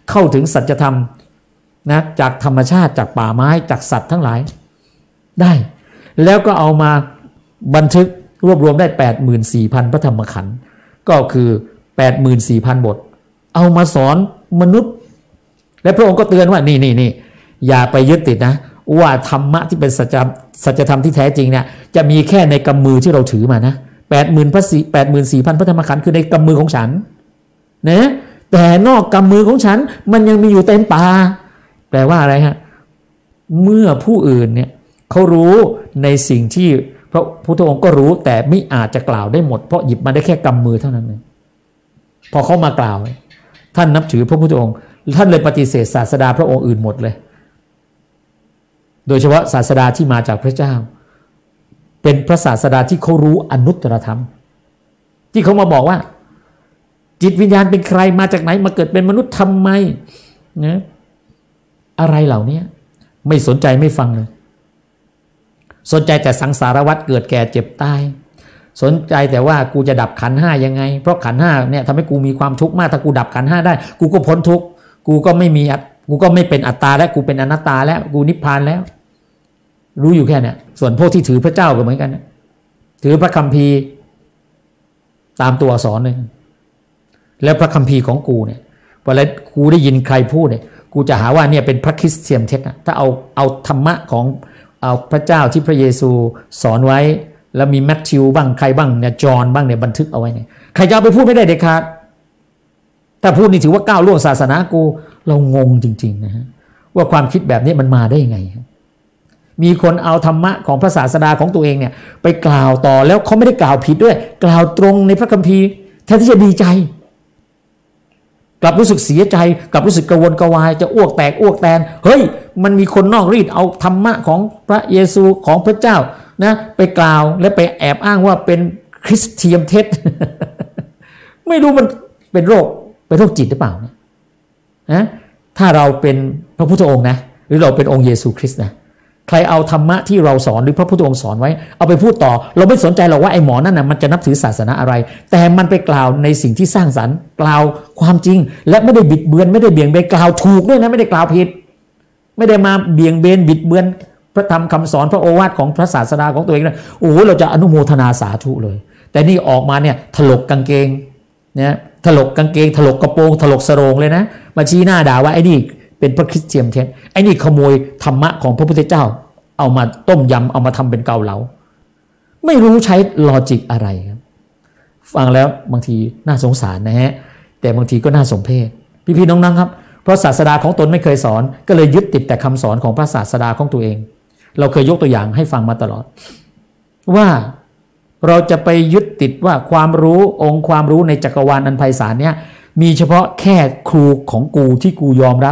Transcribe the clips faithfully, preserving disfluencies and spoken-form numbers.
เข้าถึงสัจธรรมนะจากธรรมชาติจากป่าไม้จากสัตว์ทั้งหลายได้แล้วก็เอามาบันทึกรวบรวมได้ แปดหมื่นสี่พัน พระธรรมขันธ์ก็คือ แปดหมื่นสี่พัน บทเอามาสอนมนุษย์และพระองค์ก็เตือนว่านี่นี่นี่อย่าไปยึดติดนะว่าธรรมะที่เป็นสัจสัจธรรมที่แท้จริงเนี่ยจะมีแค่ในกำมือที่เราถือมานะแปดหมื่นพระสี่แปดหมื่นสี่พันพระธรรมขันธ์คือในกำมือของฉันนะแต่นอกกำมือของฉันมันยังมีอยู่เต็มป่าแปลว่าอะไรฮะเมื่อผู้อื่นเนี่ยเขารู้ในสิ่งที่พระพุทธองค์ก็รู้แต่ไม่อาจจะกล่าวได้หมดเพราะหยิบมาได้แค่กำมือเท่านั้นเองพอเขามากล่าวท่านนับถือพระพุทธองค์ท่านเลยปฏิเสธศาสดาพระองค์อื่นหมดเลยโดยเฉพาะศาสดาที่มาจากพระเจ้าเป็นพระศาสดาที่เขารู้อนุตตรธรรมที่เขามาบอกว่าจิตวิญญาณเป็นใครมาจากไหนมาเกิดเป็นมนุษย์ทำไมนะอะไรเหล่านี้ไม่สนใจไม่ฟังเลยสนใจแต่สังสารวัฏเกิดแก่เจ็บตายสนใจแต่ว่ากูจะดับขันธ์ห้ายังไงเพราะขันธ์ห้าเนี่ยทำให้กูมีความทุกข์มากถ้ากูดับขันธ์ห้าได้กูก็พ้นทุกข์กูก็ไม่มีกูก็ไม่เป็นอัตตาแล้วกูเป็นอนัตตาแล้วกูนิพพานแล้วรู้อยู่แค่นี้ส่วนพวกที่ถือพระเจ้าก็เหมือนกันถือพระคัมภีร์ตามตัวอักษรเลยแล้วพระคัมภีร์ของกูเนี่ยพอแล้วกูได้ยินใครพูดเนี่ยกูจะหาว่าเนี่ยเป็นพระคริสเตียนเท็จนะถ้าเอาเอาธรรมะของเอาพระเจ้าที่พระเยซูสอนไว้แล้วมีแมทธิวบ้างใครบ้างเนี่ยจอห์นบ้างเนี่ยบันทึกเอาไว้เนี่ยใครจะเอาไปพูดไม่ได้เด็ดขาดถ้าพูดนี่ถือว่าก้าวล่วงศาสนากูเรางงจริงๆนะฮะว่าความคิดแบบนี้มันมาได้ยังไงมีคนเอาธรรมะของพระศาสดาของตัวเองเนี่ยไปกล่าวต่อแล้วเขาไม่ได้กล่าวผิดด้วยกล่าวตรงในพระคัมภีร์แทนที่จะดีใจกลับรู้สึกเสียใจกลับรู้สึกกระวนกระวายจะอ้วกแตกอ้วกแตนเฮ้ยมันมีคนนอกรีดเอาธรรมะของพระเยซูของพระเจ้านะไปกล่าวและไปแอบอ้างว่าเป็นคริสเตียนเท็จ ไม่รู้มันเป็นโรคเป็นโรคจิตหรือเปล่านะถ้าเราเป็นพระพุทธองค์นะหรือเราเป็นองค์เยซูคริสต์นะใครเอาธรรมะที่เราสอนหรือพระพุทธองค์สอนไว้เอาไปพูดต่อเราไม่สนใจหรอกว่าไอ้หมอนั่นน่ะมันจะนับถือศาสนาอะไรแต่มันไปกล่าวในสิ่งที่สร้างสรรค์กล่าวความจริงและไม่ได้บิดเบือนไม่ได้เบี่ยงเบนกล่าวถูกด้วยนะไม่ได้กล่าวผิดไม่ได้มาเบี่ยงเบนบิดเบือนพระธรรมคำสอนพระโอวาทของพระศาสดาของตัวเองนะโอ้โหเราจะอนุโมทนาสาธุเลยแต่นี่ออกมาเนี่ยถลกกางเกงเนี่ยถลกกางเกงถลกกระโปรงถลกสโรงเลยนะมาชี้หน้าด่าว่าไอ้นี่เป็นพระคริสเตียนเท็จไอ้นี่ขโมยธรรมะของพระพุทธเจ้าเอามาต้มยำเอามาทำเป็นเกาเหลาไม่รู้ใช้ลอจิกอะไรครับฟังแล้วบางทีน่าสงสารนะฮะแต่บางทีก็น่าสมเพชพี่ๆน้องๆครับเพราะศาสดาของตนไม่เคยสอนก็เลยยึดติดแต่คำสอนของพระศาสดาของตัวเองเราเคยยกตัวอย่างให้ฟังมาตลอดว่าเราจะไปยึดติดว่าความรู้องค์ความรู้ในจักรวาลอันไพศาลเนี่ยมีเฉพาะแค่ครูของกูที่กูยอมรับ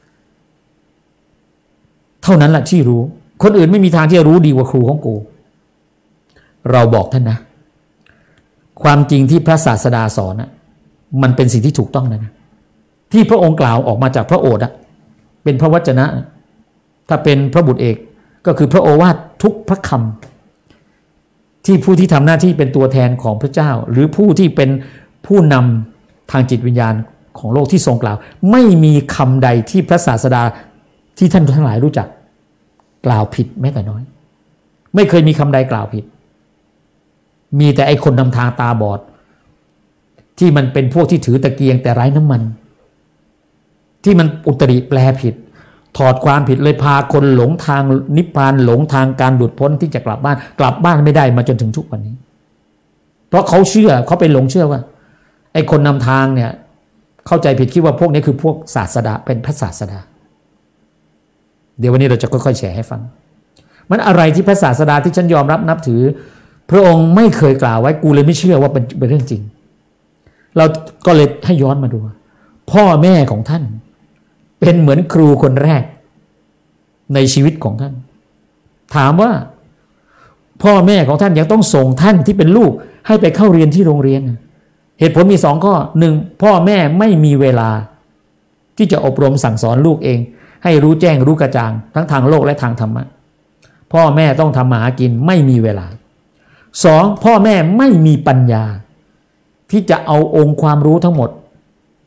เท่านั้นแหละที่รู้คนอื่นไม่มีทางที่จะรู้ดีกว่าครูของกูเราบอกท่านนะความจริงที่พระศาสดาสอนนะมันเป็นสิ่งที่ถูกต้องนะที่พระองค์กล่าวออกมาจากพระโอษฐ์อะเป็นพระวจนะถ้าเป็นพระบุตรเอกก็คือพระโอวาททุกพระคำที่ผู้ที่ทำหน้าที่เป็นตัวแทนของพระเจ้าหรือผู้ที่เป็นผู้นำทางจิตวิญญาณของโลกที่ทรงกล่าวไม่มีคำใดที่พระศาสดาที่ท่านทั้งหลายรู้จักกล่าวผิดแม้แต่น้อยไม่เคยมีคำใดกล่าวผิดมีแต่ไอ้คนนำทางตาบอดที่มันเป็นพวกที่ถือตะเกียงแต่ไร้น้ำมันที่มันอุตริแปลผิดถอดความผิดเลยพาคนหลงทางนิพพานหลงทางการหลุดพ้นที่จะกลับบ้านกลับบ้านไม่ได้มาจนถึงทุกวันนี้เพราะเขาเชื่อเขาไปหลงเชื่อว่าไอ้คนนำทางเนี่ยเข้าใจผิดคิดว่าพวกนี้คือพวกศาสดาเป็นพระศาสดาเดี๋ยววันนี้เราจะค่อยๆแชร์ให้ฟังมันอะไรที่พระศาสดาที่ฉันยอมรับนับถือพระองค์ไม่เคยกล่าวไว้กูเลยไม่เชื่อว่าเป็นเป็นเรื่องจริงเราก็เลยให้ย้อนมาดูพ่อแม่ของท่านเป็นเหมือนครูคนแรกในชีวิตของท่านถามว่าพ่อแม่ของท่านยังต้องส่งท่านที่เป็นลูกให้ไปเข้าเรียนที่โรงเรียนเหตุผลมีสองข้อหนึ่งพ่อแม่ไม่มีเวลาที่จะอบรมสั่งสอนลูกเองให้รู้แจ้งรู้กระจ่างทั้งทางโลกและทางธรรมะพ่อแม่ต้องทำมาหากินไม่มีเวลาสองพ่อแม่ไม่มีปัญญาที่จะเอาองค์ความรู้ทั้งหมด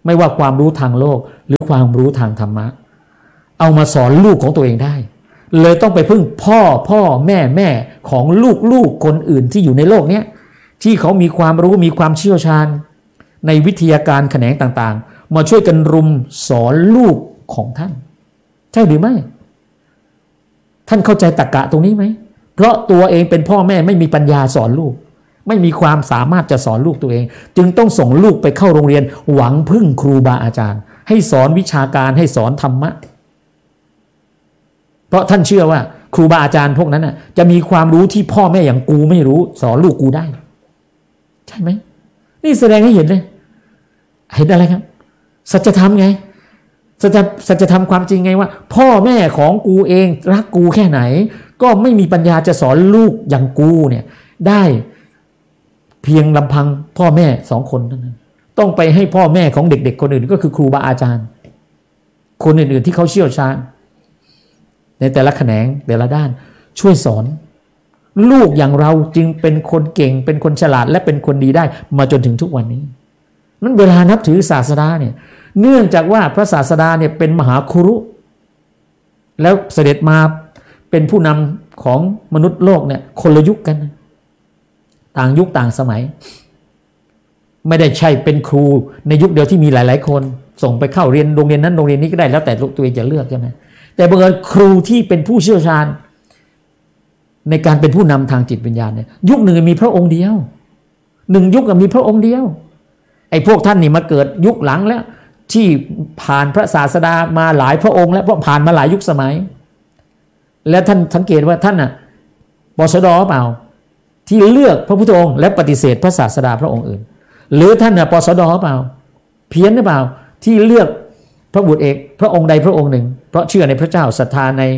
ไม่ว่าความรู้ทางโลกหรือความรู้ทางธรรมะเอามาสอนลูกของตัวเองได้เลยต้องไปพึ่งพ่อพ่อแม่แม่ของลูกลูกคนอื่นที่อยู่ในโลกนี้ที่เขามีความรู้มีความเชี่ยวชาญในวิทยาการแขนงต่างๆมาช่วยกันรุมสอนลูกของท่านใช่หรือไม่ท่านเข้าใจตรรกะตรงนี้ไหมเพราะตัวเองเป็นพ่อแม่ไม่มีปัญญาสอนลูกไม่มีความสามารถจะสอนลูกตัวเองจึงต้องส่งลูกไปเข้าโรงเรียนหวังพึ่งครูบาอาจารย์ให้สอนวิชาการให้สอนธรรมะเพราะท่านเชื่อว่าครูบาอาจารย์พวกนั้นน่ะจะมีความรู้ที่พ่อแม่อย่างกูไม่รู้สอนลูกกูได้ใช่ไหมนี่แสดงให้เห็นเลยเห็นอะไรครับสัจธรรมไงสัจสัจธรรมความจริงไงว่าพ่อแม่ของกูเองรักกูแค่ไหนก็ไม่มีปัญญาจะสอนลูกอย่างกูเนี่ยได้เพียงลำพังพ่อแม่สองคนเท่านั้นต้องไปให้พ่อแม่ของเด็กๆคนอื่นก็คือครูบาอาจารย์คนอื่นๆที่เขาเชี่ยวชาญในแต่ละแขนงแต่ละด้านช่วยสอนลูกอย่างเราจึงเป็นคนเก่งเป็นคนฉลาดและเป็นคนดีได้มาจนถึงทุกวันนี้นั้นเวลานับถือศาสดาเนี่ยเนื่องจากว่าพระศาสดาเนี่ยเป็นมหาคุรุแล้วเสด็จมาเป็นผู้นำของมนุษย์โลกเนี่ยคนละยุคกันต่างยุคต่างสมัยไม่ได้ใช่เป็นครูในยุคเดียวที่มีหลายๆคนส่งไปเข้าเรียนโรงเรียนนั้นโรงเรียนนี้ก็ได้แล้วแต่ตัวเองจะเลือกใช่ไหมแต่บังเอิญครูที่เป็นผู้เชี่ยวชาญในการเป็นผู้นำทางจิตวิญญาณเนี่ยยุคหนึ่งมีพระองค์เดียวหนึ่งยุคมีพระองค์เดียวไอ้พวกท่านนี่มาเกิดยุคหลังแล้วที่ผ่านพระศาสดามาหลายพระองค์แล้วเพราะผ่านมาหลายยุคสมัยและท่านสังเกตว่าท่านน่ะปชดเปล่าที่เลือกพระพุทธองค์และปฏิเสธพระศาสดาพระองค์อื่นหรือท่านน่ะปชดเปล่าเพี้ยนหรือเปล่าที่เลือกพระบุตรเอกพระองค์ใดพระองค์หนึ่งเพราะเชื่อในพระเจ้าศรัทธาใน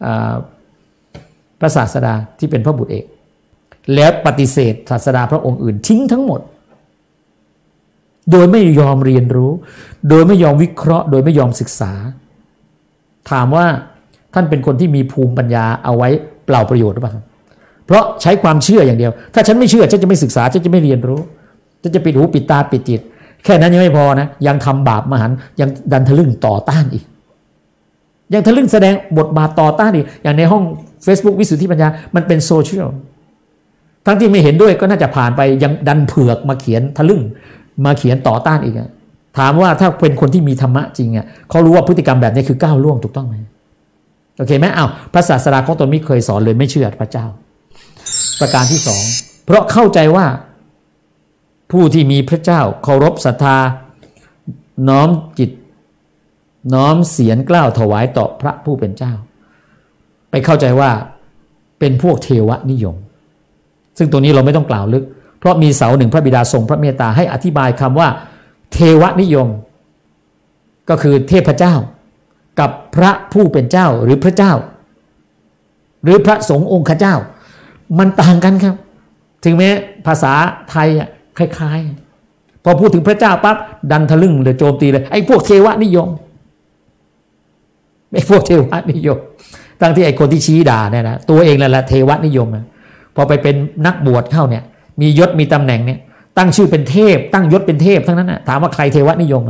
พระศาสดาที่เป็นพระบุตรเอกแล้วปฏิเสธศาสดาพระองค์อื่นทิ้งทั้งหมดโดยไม่ยอมเรียนรู้โดยไม่ยอมวิเคราะห์โดยไม่ยอมศึกษาถามว่าท่านเป็นคนที่มีภูมิปัญญาเอาไว้เปล่าประโยชน์หรือเปล่าเพราะใช้ความเชื่ออย่างเดียวถ้าฉันไม่เชื่อฉันจะไม่ศึกษาฉันจะไม่เรียนรู้ฉันจะปิดหูปิดตาปิดจิตแค่นั้นยังไม่พอนะยังทำบาปมหันต์ยังดันทะลึ่งต่อต้านอีกยังทะลึ่งแสดงบทบาทต่อต้านอีกอย่างในห้อง Facebook วิสุทธิปัญญามันเป็นโซเชียลทั้งที่ไม่เห็นด้วยก็น่าจะผ่านไปยังดันเผือกมาเขียนทะลึ่งมาเขียนต่อต้านอีกถามว่าถ้าเป็นคนที่มีธรรมะจริงอ่ะเขารู้ว่าพฤติกรรมแบบนี้คือก้าวล่วงถูกต้องไหมโอเคไหมอ้าวพระศาสดาของตนไม่เคยสอนเลยไม่เชื่อพระเจ้าประการที่สองเพราะเข้าใจว่าผู้ที่มีพระเจ้าเคารพศรัทธาน้อมจิตน้อมเสียรกล้าวถวายต่อพระผู้เป็นเจ้าไปเข้าใจว่าเป็นพวกเทวนิยมซึ่งตัวนี้เราไม่ต้องกล่าวลึกเพราะมีเสาหนึ่งพระบิดาทรงพระเมตตาให้อธิบายคำว่าเทวนิยมก็คือเทพเจ้ากับพระผู้เป็นเจ้าหรือพระเจ้าหรือพระสงฆ์องค์เจ้ามันต่างกันครับถึงแม้ภาษาไทยคล้ายๆพอพูดถึงพระเจ้าปั๊บดันทะลึ่งเลยโจมตีเลยไอ้พวกเทวนิยมไอ้พวกเทวนิยมตั้งที่ไอ้คนที่ชี้ด่าเนี่ยนะตัวเองแหละเทวนิยมนะพอไปเป็นนักบวชเข้าเนี่ยมียศมีตำแหน่งเนี่ยตั้งชื่อเป็นเทพตั้งยศเป็นเทพทั้งนั้นนะถามว่าใครเทวนิยม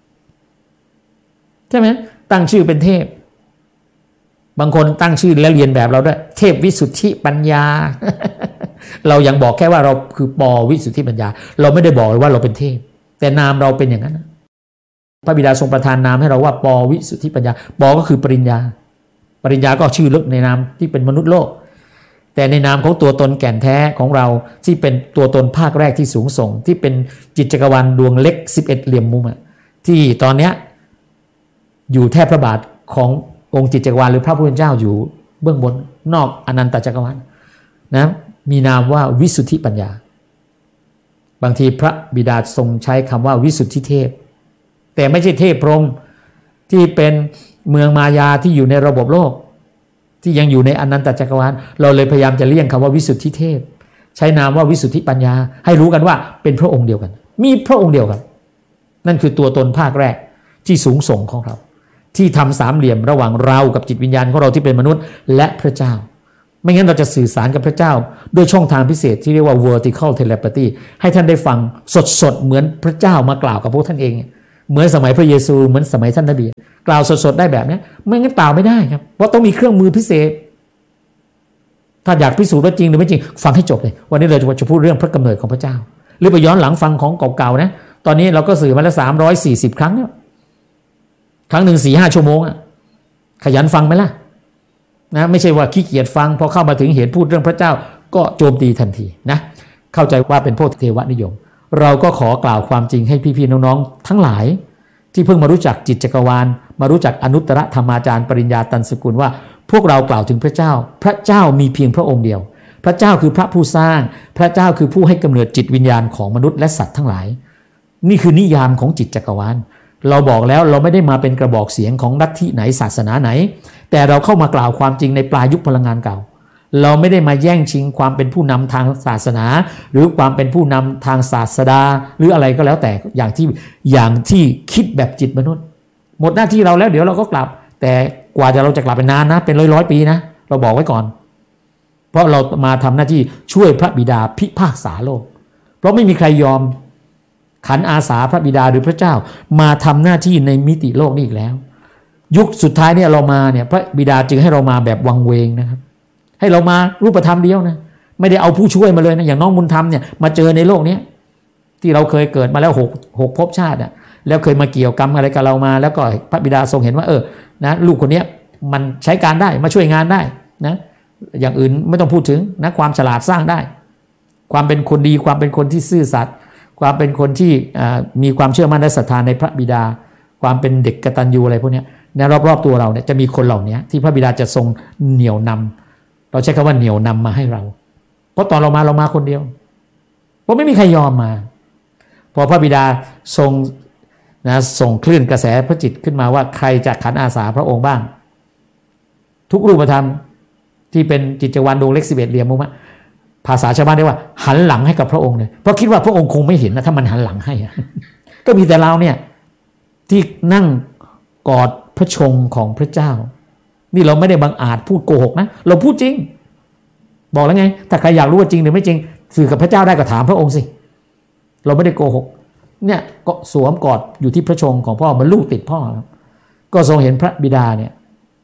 ใช่ไหมตั้งชื่อเป็นเทพบางคนตั้งชื่อแล้วเรียนแบบเราด้วยเทพวิสุทธิปัญญา เรายังบอกแค่ว่าเราคือปวิสุทธิปัญญาเราไม่ได้บอกเลยว่าเราเป็นเทพแต่นามเราเป็นอย่างนั้นพระบิดาทรงประทานนามให้เราว่าปวิสุทธิปัญญาปก็คือปริญญาปริญญาก็ชื่อลึกในนามที่เป็นมนุษย์โลกแต่ในนามของตัวตนแก่นแท้ของเราที่เป็นตัวตนภาคแรกที่สูงส่งที่เป็นจิตจักรวาลดวงเล็กสิบเอ็ดเหลี่ยมมุมที่ตอนเนี้ยอยู่แทบพระบาทขององค์จิตจักรวาลหรือพระผู้เป็นเจ้าอยู่เบื้องบนนอกอนันตจักรวาลนะมีนามว่าวิสุทธิปัญญาบางทีพระบิดาทรงใช้คำว่าวิสุทธิเทพแต่ไม่ใช่เทพพรหมที่เป็นเมืองมายาที่อยู่ในระบบโลกที่ยังอยู่ในอนันตจักรวาลเราเลยพยายามจะเลี่ยงคำว่าวิสุทธิเทพใช้นามว่าวิสุทธิปัญญาให้รู้กันว่าเป็นพระองค์เดียวกันมีพระองค์เดียวกันนั่นคือตัวตนภาคแรกที่สูงส่งของเราที่ทำสามเหลี่ยมระหว่างเรากับจิตวิญญาณของเราที่เป็นมนุษย์และพระเจ้าไม่งั้นเราจะสื่อสารกับพระเจ้าด้วยช่องทางพิเศษที่เรียกว่า vertical telepathy ให้ท่านได้ฟังสดๆเหมือนพระเจ้ามากล่าวกับพวกท่านเองเหมือนสมัยพระเยซูเหมือนสมัยท่านนบีกล่าวสดๆได้แบบนี้ไม่งั้นกล่าวไม่ได้ครับเพราะต้องมีเครื่องมือพิเศษถ้าอยากพิสูจน์ว่าจริงหรือไม่จริงฟังให้จบเลยวันนี้เราจะพูดเรื่องพระกำเนิดของพระเจ้าหรือไปย้อนหลังฟังของเก่าๆนะตอนนี้เราก็สื่อมาแล้วสามร้อยสี่สิบครั้งแล้วครั้งหนึ่งสี่ห้าชั่วโมงอ่ะขยันฟังไหมล่ะนะไม่ใช่ว่าขี้เกียจฟังพอเข้ามาถึงเหตุพูดเรื่องพระเจ้าก็โจมตีทันทีนะเข้าใจว่าเป็นพวกเทวนิยมเราก็ขอกล่าวความจริงให้พี่ๆน้องๆทั้งหลายที่เพิ่งมารู้จักจิตจักรวาลมารู้จักอนุตตรธรรมาจารย์ปริญญาตันสกุลว่าพวกเรากล่าวถึงพระเจ้าพระเจ้ามีเพียงพระองค์เดียวพระเจ้าคือพระผู้สร้างพระเจ้าคือผู้ให้กำเนิดจิตวิญญาณของมนุษย์และสัตว์ทั้งหลายนี่คือนิยามของจิตจักรวาลเราบอกแล้วเราไม่ได้มาเป็นกระบอกเสียงของลัทธิไหนศาสนาไหนแต่เราเข้ามากล่าวความจริงในปลายยุคพลังงานเก่าเราไม่ได้มาแย่งชิงความเป็นผู้นำทางศาสนาหรือความเป็นผู้นำทางศาสดาหรืออะไรก็แล้วแต่อย่างที่อย่างที่คิดแบบจิตมนุษย์หมดหน้าที่เราแล้วเดี๋ยวเราก็กลับแต่กว่าจะเราจะกลับเป็นนานนะเป็นร้อยร้อยปีนะเราบอกไว้ก่อนเพราะเรามาทำหน้าที่ช่วยพระบิดาพิพากษาโลกเพราะไม่มีใครยอมขันอาสาพระบิดาหรือพระเจ้ามาทำหน้าที่ในมิติโลกนี้อีกแล้วยุคสุดท้ายเนี่ยเรามาเนี่ยพระบิดาจึงให้เรามาแบบวังเวงนะครับให้เรามารูปธรรมเดียวนะไม่ได้เอาผู้ช่วยมาเลยนะอย่างน้องบุญธรรมเนี่ยมาเจอในโลกนี้ที่เราเคยเกิดมาแล้วหกหกภพชาติอ่ะแล้วเคยมาเกี่ยวกรรมอะไรกับเรามาแล้วก็พระบิดาทรงเห็นว่าเออนะลูกคนนี้มันใช้การได้มาช่วยงานได้นะอย่างอื่นไม่ต้องพูดถึงนะความฉลาดสร้างได้ความเป็นคนดีความเป็นคนที่ซื่อสัตย์ความเป็นคนที่มีความเชื่อมั่นและศรัทธาในพระบิดาความเป็นเด็กกตัญญูอะไรพวกนี้ในรอบๆตัวเราเนี่ยจะมีคนเหล่านี้ที่พระบิดาจะทรงเหนี่ยวนำเราใช้คำว่าเหนี่ยวนำมาให้เราเพราะตอนเรามาเรามาคนเดียวเพราะไม่มีใครยอมมาพอพระบิดาทรงนะส่งคลื่นกระแสพระจิตขึ้นมาว่าใครจะขันอาสาพระองค์บ้างทุกรูปธรรมที่เป็นจิตจักรวาลดวงเล็กสิบเอ็ดเหลี่ยมมุมะภาษาชาวบ้านเรียกว่าหันหลังให้กับพระองค์เนี่ยเพราะคิดว่าพระองค์คงไม่เห็นนะถ้ามันหันหลังให้ ก็มีแต่เราเนี่ยที่นั่งกอดพระชงของพระเจ้านี่เราไม่ได้บังอาจพูดโกหกนะเราพูดจริงบอกแล้วไงถ้าใครอยากรู้ว่าจริงหรือไม่จริงสื่อกับพระเจ้าได้ก็ถามพระองค์สิเราไม่ได้โกหกเนี่ยก็สวมกอดอยู่ที่พระชงของพ่อเหมือนลูกติดพ่อก็ทรงเห็นพระบิดาเนี่ย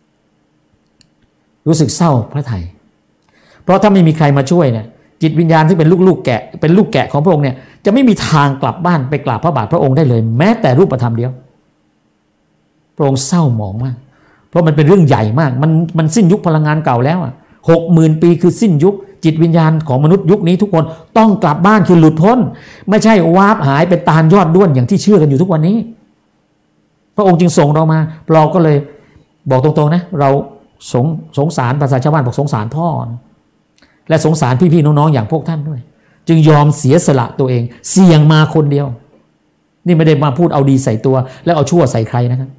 รู้สึกเศร้าพระทัยเพราะถ้าไม่มีใครมาช่วยเนี่ยจิตวิญญาณที่เป็นลูกๆแกะเป็นลูกแกะของพระองค์เนี่ยจะไม่มีทางกลับบ้านไปกราบพระบาทพระองค์ได้เลยแม้แต่รูปธรรมเดียวพระองค์เศร้าหมองมากเพราะมันเป็นเรื่องใหญ่มากมันมันสิ้นยุคพลังงานเก่าแล้วอ่ะหกหมื่นปีคือสิ้นยุคจิตวิญญาณของมนุษย์ยุคนี้ทุกคนต้องกลับบ้านคือหลุดพ้นไม่ใช่วาบหายเป็นตาลยอดด้วนอย่างที่เชื่อกันอยู่ทุกวันนี้พระองค์จึงส่งเรามาเราก็เลยบอกตรงๆนะเราสงสงสารภาษาชาวบ้านบอกสงสารพ่อและสงสารพี่ๆน้องๆอย่างพวกท่านด้วยจึงยอมเสียสละตัวเองเสี่ยงมาคนเดียวนี่ไม่ได้มาพูดเอาดีใส่ตัวแล้วเอาชั่วใส่ใครนะครับ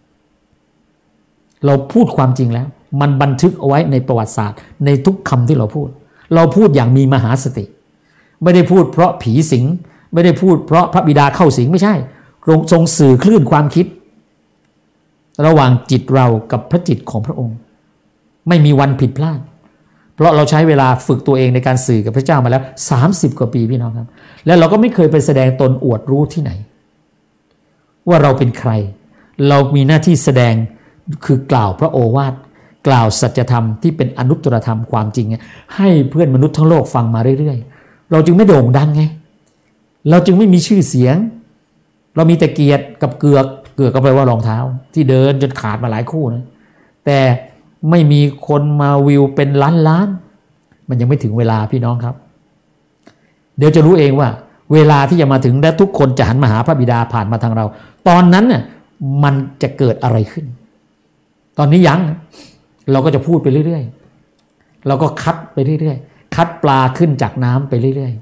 เราพูดความจริงแล้วมันบันทึกเอาไว้ในประวัติศาสตร์ในทุกคำที่เราพูดเราพูดอย่างมีมหาสติไม่ได้พูดเพราะผีสิงไม่ได้พูดเพราะพระบิดาเข้าสิงไม่ใช่ทรงสื่อคลื่นความคิดระหว่างจิตเรากับพระจิตของพระองค์ไม่มีวันผิดพลาดเพราะเราใช้เวลาฝึกตัวเองในการสื่อกับพระเจ้ามาแล้วสามสิบกว่าปีพี่น้องครับแล้วเราก็ไม่เคยไปแสดงตนอวดรู้ที่ไหนว่าเราเป็นใครเรามีหน้าที่แสดงคือกล่าวพระโอวาทกล่าวสัจธรรมที่เป็นอนุตตรธรรมความจริงให้เพื่อนมนุษย์ทั้งโลกฟังมาเรื่อยๆเราจึงไม่โด่งดังไงเราจึงไม่มีชื่อเสียงเรามีแต่เกียรติกับเกือกเกือกก็แปลว่ารองเท้าที่เดินจนขาดมาหลายคู่นะแต่ไม่มีคนมาวิวเป็นล้านล้านมันยังไม่ถึงเวลาพี่น้องครับเดี๋ยวจะรู้เองว่าเวลาที่จะมาถึงและทุกคนจะหันมาหาพระบิดาผ่านมาทางเราตอนนั้นน่ะมันจะเกิดอะไรขึ้นตอนนี้ยังเราก็จะพูดไปเรื่อยๆเราก็คัดไปเรื่อยๆคัดปลาขึ้นจากน้ำไปเรื่อย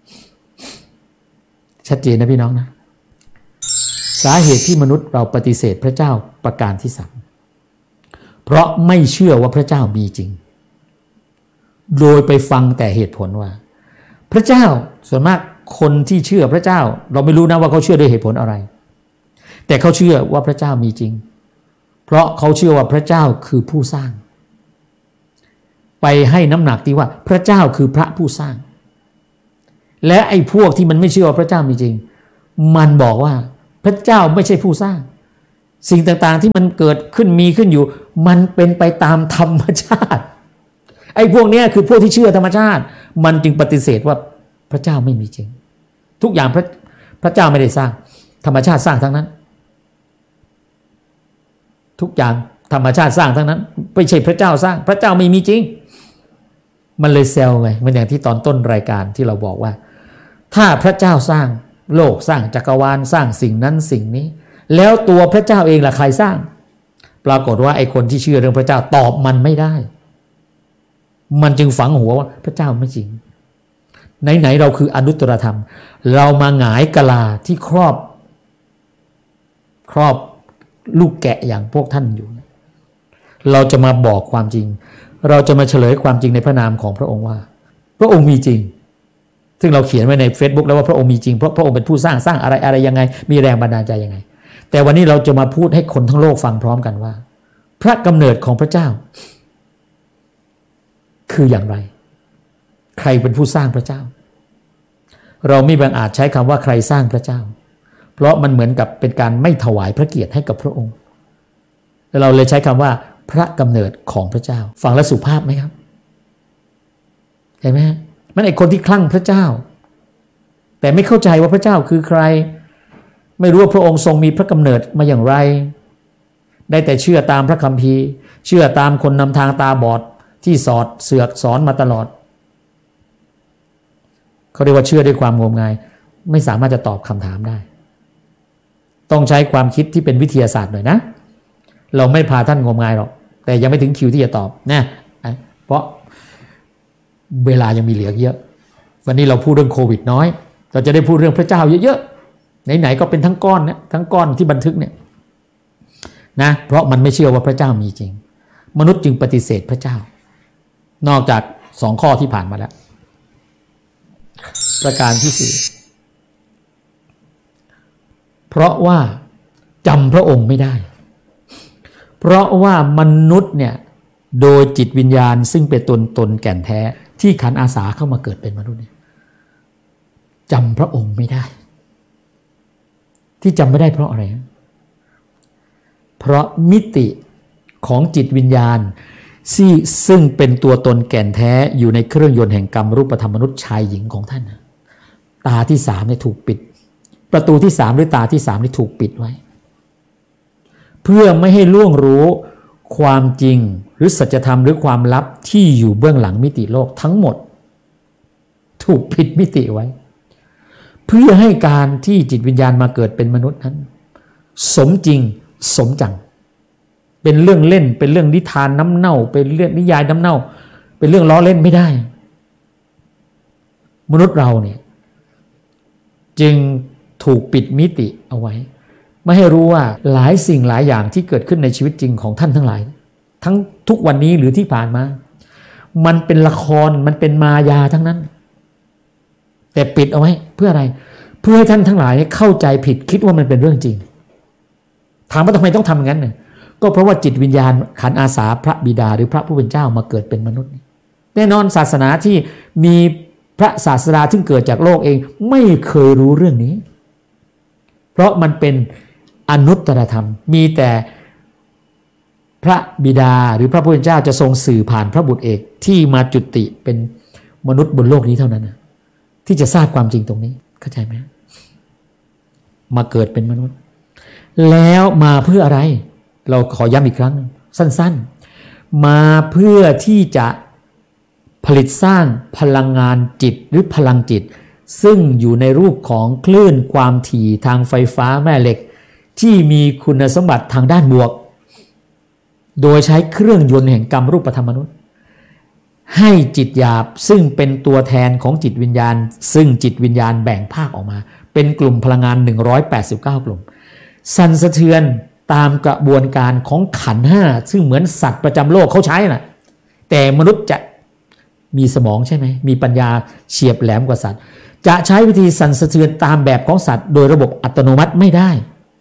ๆชัดเจนนะพี่น้องนะสาเหตุที่มนุษย์เราปฏิเสธพระเจ้าประการที่สามเพราะไม่เชื่อว่าพระเจ้ามีจริงโดยไปฟังแต่เหตุผลว่าพระเจ้าส่วนมากคนที่เชื่อพระเจ้าเราไม่รู้นะว่าเขาเชื่อด้วยเหตุผลอะไรแต่เขาเชื่อว่าพระเจ้ามีจริงเพราะเขาเชื่อว่าพระเจ้าคือผู้สร้างไปให้น้ำหนักที่ว่าพระเจ้าคือพระผู้สร้างและไอ้พวกที่มันไม่เชื่อว่าพระเจ้ามีจริงมันบอกว่าพระเจ้าไม่ใช่ผู้สร้างสิ่งต่างๆที่มันเกิดขึ้นมีขึ้นอยู่มันเป็นไปตามธรรมชาติไอ้พวกนี้คือพวกที่เชื่อธรรมชาติมันจึงปฏิเสธว่าพระเจ้าไม่มีจริงทุกอย่างพระพระเจ้าไม่ได้สร้างธรรมชาติสร้างทั้งนั้นทุกอย่างธรรมชาติสร้างทั้งนั้นไม่ใช่พระเจ้าสร้างพระเจ้าไม่มีจริงมันเลยเซลล์ไงมันอย่างที่ตอนต้นรายการที่เราบอกว่าถ้าพระเจ้าสร้างโลกสร้างจักรวาลสร้างสิ่งนั้นสิ่งนี้แล้วตัวพระเจ้าเองล่ะใครสร้างปรากฏว่าไอ้คนที่เชื่อเรื่องพระเจ้าตอบมันไม่ได้มันจึงฝังหัวว่าพระเจ้าไม่จริงไหนๆเราคืออนุตตรธรรมเรามาหงายกะลาที่ครอบครอบลูกแกะอย่างพวกท่านอยู่เราจะมาบอกความจริงเราจะมาเฉลยความจริงในพระนามของพระองค์ว่าพระองค์มีจริงซึ่งเราเขียนไว้ใน Facebook แล้วว่าพระองค์มีจริงเพราะพระองค์เป็นผู้สร้างสร้างอะไรอะไรยังไงมีแรงบันดาลใจยังไงแต่วันนี้เราจะมาพูดให้คนทั้งโลกฟังพร้อมกันว่าพระกำเนิดของพระเจ้าคืออย่างไรใครเป็นผู้สร้างพระเจ้าเราไม่บังอาจใช้คำว่าใครสร้างพระเจ้าเพราะมันเหมือนกับเป็นการไม่ถวายพระเกียรติให้กับพระองค์เราเลยใช้คำว่าพระกำเนิดของพระเจ้าฟังแล้วสุภาพไหมครับเห็นไหมมันไอคนที่คลั่งพระเจ้าแต่ไม่เข้าใจว่าพระเจ้าคือใครไม่รู้ว่าพระองค์ทรงมีพระกำเนิดมาอย่างไรได้แต่เชื่อตามพระคัมภีร์เชื่อตามคนนำทางตาบอดที่สอดเสือกสอนมาตลอดเขาเรียกว่าเชื่อด้วยความงมงายไม่สามารถจะตอบคำถามได้ต้องใช้ความคิดที่เป็นวิทยาศาสตร์หน่อยนะเราไม่พาท่านงมงายหรอกแต่ยังไม่ถึงคิวที่จะตอบนะเพราะเวลายังมีเหลือเยอะวันนี้เราพูดเรื่องโควิดน้อยเราจะได้พูดเรื่องพระเจ้าเยอะๆไหนๆก็เป็นทั้งก้อนเนี่ยทั้งก้อนที่บันทึกเนี่ยนะเพราะมันไม่เชื่อว่าพระเจ้ามีจริงมนุษย์จึงปฏิเสธพระเจ้านอกจากสองข้อที่ผ่านมาแล้วประการที่สี่เพราะว่าจำพระองค์ไม่ได้เพราะว่ามนุษย์เนี่ยโดยจิตวิญญาณซึ่งเป็นตนตนแก่นแท้ที่ขันอาสาเข้ามาเกิดเป็นมนุษย์เนี่ยจำพระองค์ไม่ได้ที่จำไม่ได้เพราะอะไรเพราะมิติของจิตวิญญาณที่ซึ่งเป็นตัวตนแก่นแท้อยู่ในเครื่องยนต์แห่งกรรมรูปธรรมมนุษย์ชายหญิงของท่านตาที่สามเนี่ยถูกปิดประตูที่สามหรือตาที่สามนี่ถูกปิดไว้เพื่อไม่ให้ล่วงรู้ความจริงหรือสัจธรรมหรือความลับที่อยู่เบื้องหลังมิติโลกทั้งหมดถูกปิดมิติไว้เพื่อให้การที่จิตวิญญาณมาเกิดเป็นมนุษย์นั้นสมจริงสมจังเป็นเรื่องเล่นเป็นเรื่องนิทานน้ำเน่าเป็นเรื่องนิยายน้ำเน่าเป็นเรื่องล้อเล่นไม่ได้มนุษย์เราเนี่ยจึงถูกปิดมิติเอาไว้ไม่ให้รู้ว่าหลายสิ่งหลายอย่างที่เกิดขึ้นในชีวิตจริงของท่านทั้งหลายทั้งทุกวันนี้หรือที่ผ่านมามันเป็นละครมันเป็นมายาทั้งนั้นแต่ปิดเอาไว้เพื่ออะไรเพื่อให้ท่านทั้งหลายเข้าใจผิดคิดว่ามันเป็นเรื่องจริงถามว่าทำไมต้องทำอย่างนั้นเนี่ยก็เพราะว่าจิตวิญญาณขันอาสาพระบิดาหรือพระผู้เป็นเจ้ามาเกิดเป็นมนุษย์แน่นอนศาสนาที่มีพระศาสดาที่เกิดจากโลกเองไม่เคยรู้เรื่องนี้เพราะมันเป็นอนุตตรธรรมมีแต่พระบิดาหรือพระผู้เป็นเจ้าจะทรงสื่อผ่านพระบุตรเอกที่มาจุติเป็นมนุษย์บนโลกนี้เท่านั้นนะที่จะทราบความจริงตรงนี้เข้าใจไหมมาเกิดเป็นมนุษย์แล้วมาเพื่ออะไรเราขอย้ำอีกครั้งสั้นๆมาเพื่อที่จะผลิตสร้างพลังงานจิตหรือพลังจิตซึ่งอยู่ในรูปของคลื่นความถี่ทางไฟฟ้าแม่เหล็กที่มีคุณสมบัติทางด้านบวกโดยใช้เครื่องยนต์แห่งกรรมรูปธรรมมนุษย์ให้จิตหยาบซึ่งเป็นตัวแทนของจิตวิญญาณซึ่งจิตวิญญาณแบ่งภาคออกมาเป็นกลุ่มพลังงานหนึ่งร้อยแปดสิบเก้ากลุ่มสั่นสะเทือนตามกระบวนการของขันธ์ห้าซึ่งเหมือนสัตว์ประจำโลกเขาใช้น่ะแต่มนุษย์จะมีสมองใช่ไหมมีปัญญาเฉียบแหลมกว่าสัตว์จะใช้วิธีสั่นสะเทือนตามแบบของสัตว์โดยระบบอัตโนมัติไม่ได้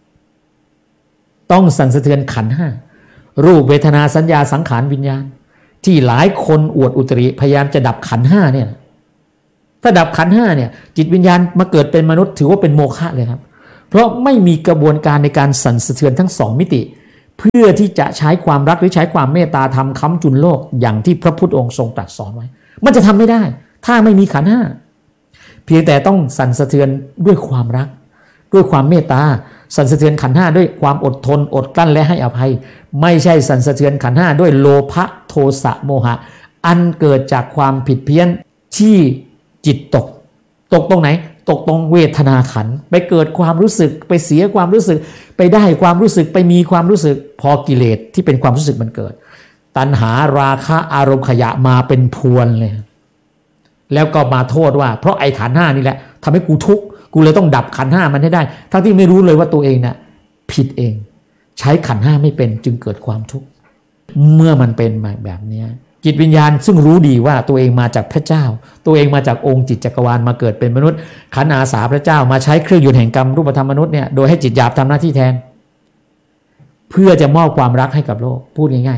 ต้องสั่นสะเทือนขันธ์ห้ารูปเวทนาสัญญาสังขารวิญญาณที่หลายคนอวดอุตริพยายามจะดับขันธ์ห้าเนี่ยถ้าดับขันธ์ห้าเนี่ยจิตวิญญาณมาเกิดเป็นมนุษย์ถือว่าเป็นโมฆะเลยครับเพราะไม่มีกระบวนการในการสั่นสะเทือนทั้งสองมิติเพื่อที่จะใช้ความรักหรือใช้ความเมตตาทำค้ำจุนโลกอย่างที่พระพุทธองค์ทรงตรัสสอนไว้มันจะทำไม่ได้ถ้าไม่มีขันธ์ห้าเพียงแต่ต้องสั่นสะเทือนด้วยความรักด้วยความเมตตาสั่นสะเทือนขันธ์ห้าด้วยความอดทนอดกลั้นและให้อภัยไม่ใช่สั่นสะเทือนขันธ์ห้าด้วยโลภะโทสะโมหะอันเกิดจากความผิดเพี้ยนที่จิตตกตกตรงไหนตกตรงเวทนาขันธ์ไปเกิดความรู้สึกไปเสียความรู้สึกไปได้ความรู้สึกไปมีความรู้สึกพอกิเลสที่เป็นความรู้สึกมันเกิดตัณหาราคะอารมณ์ขยะมาเป็นพรวนเลยแล้วก็มาโทษว่าเพราะไอ้ขันธ์ห้านี่แหละทำให้กูทุกข์กูเลยต้องดับขันธ์ห้ามันให้ได้ทั้งที่ไม่รู้เลยว่าตัวเองน่ะผิดเองใช้ขันธ์ห้าไม่เป็นจึงเกิดความทุกข์เมื่อมันเป็นมาแบบนี้จิตวิญญาณซึ่งรู้ดีว่าตัวเองมาจากพระเจ้าตัวเองมาจากองค์จิตจักรวาลมาเกิดเป็นมนุษย์ขันธ์อาสาพระเจ้ามาใช้เครื่องยนต์แห่งกรรมรูปธรรมมนุษย์เนี่ยโดยให้จิตหยาบทำหน้าที่แทนเพื่อจะมอบความรักให้กับโลกพูดง่าย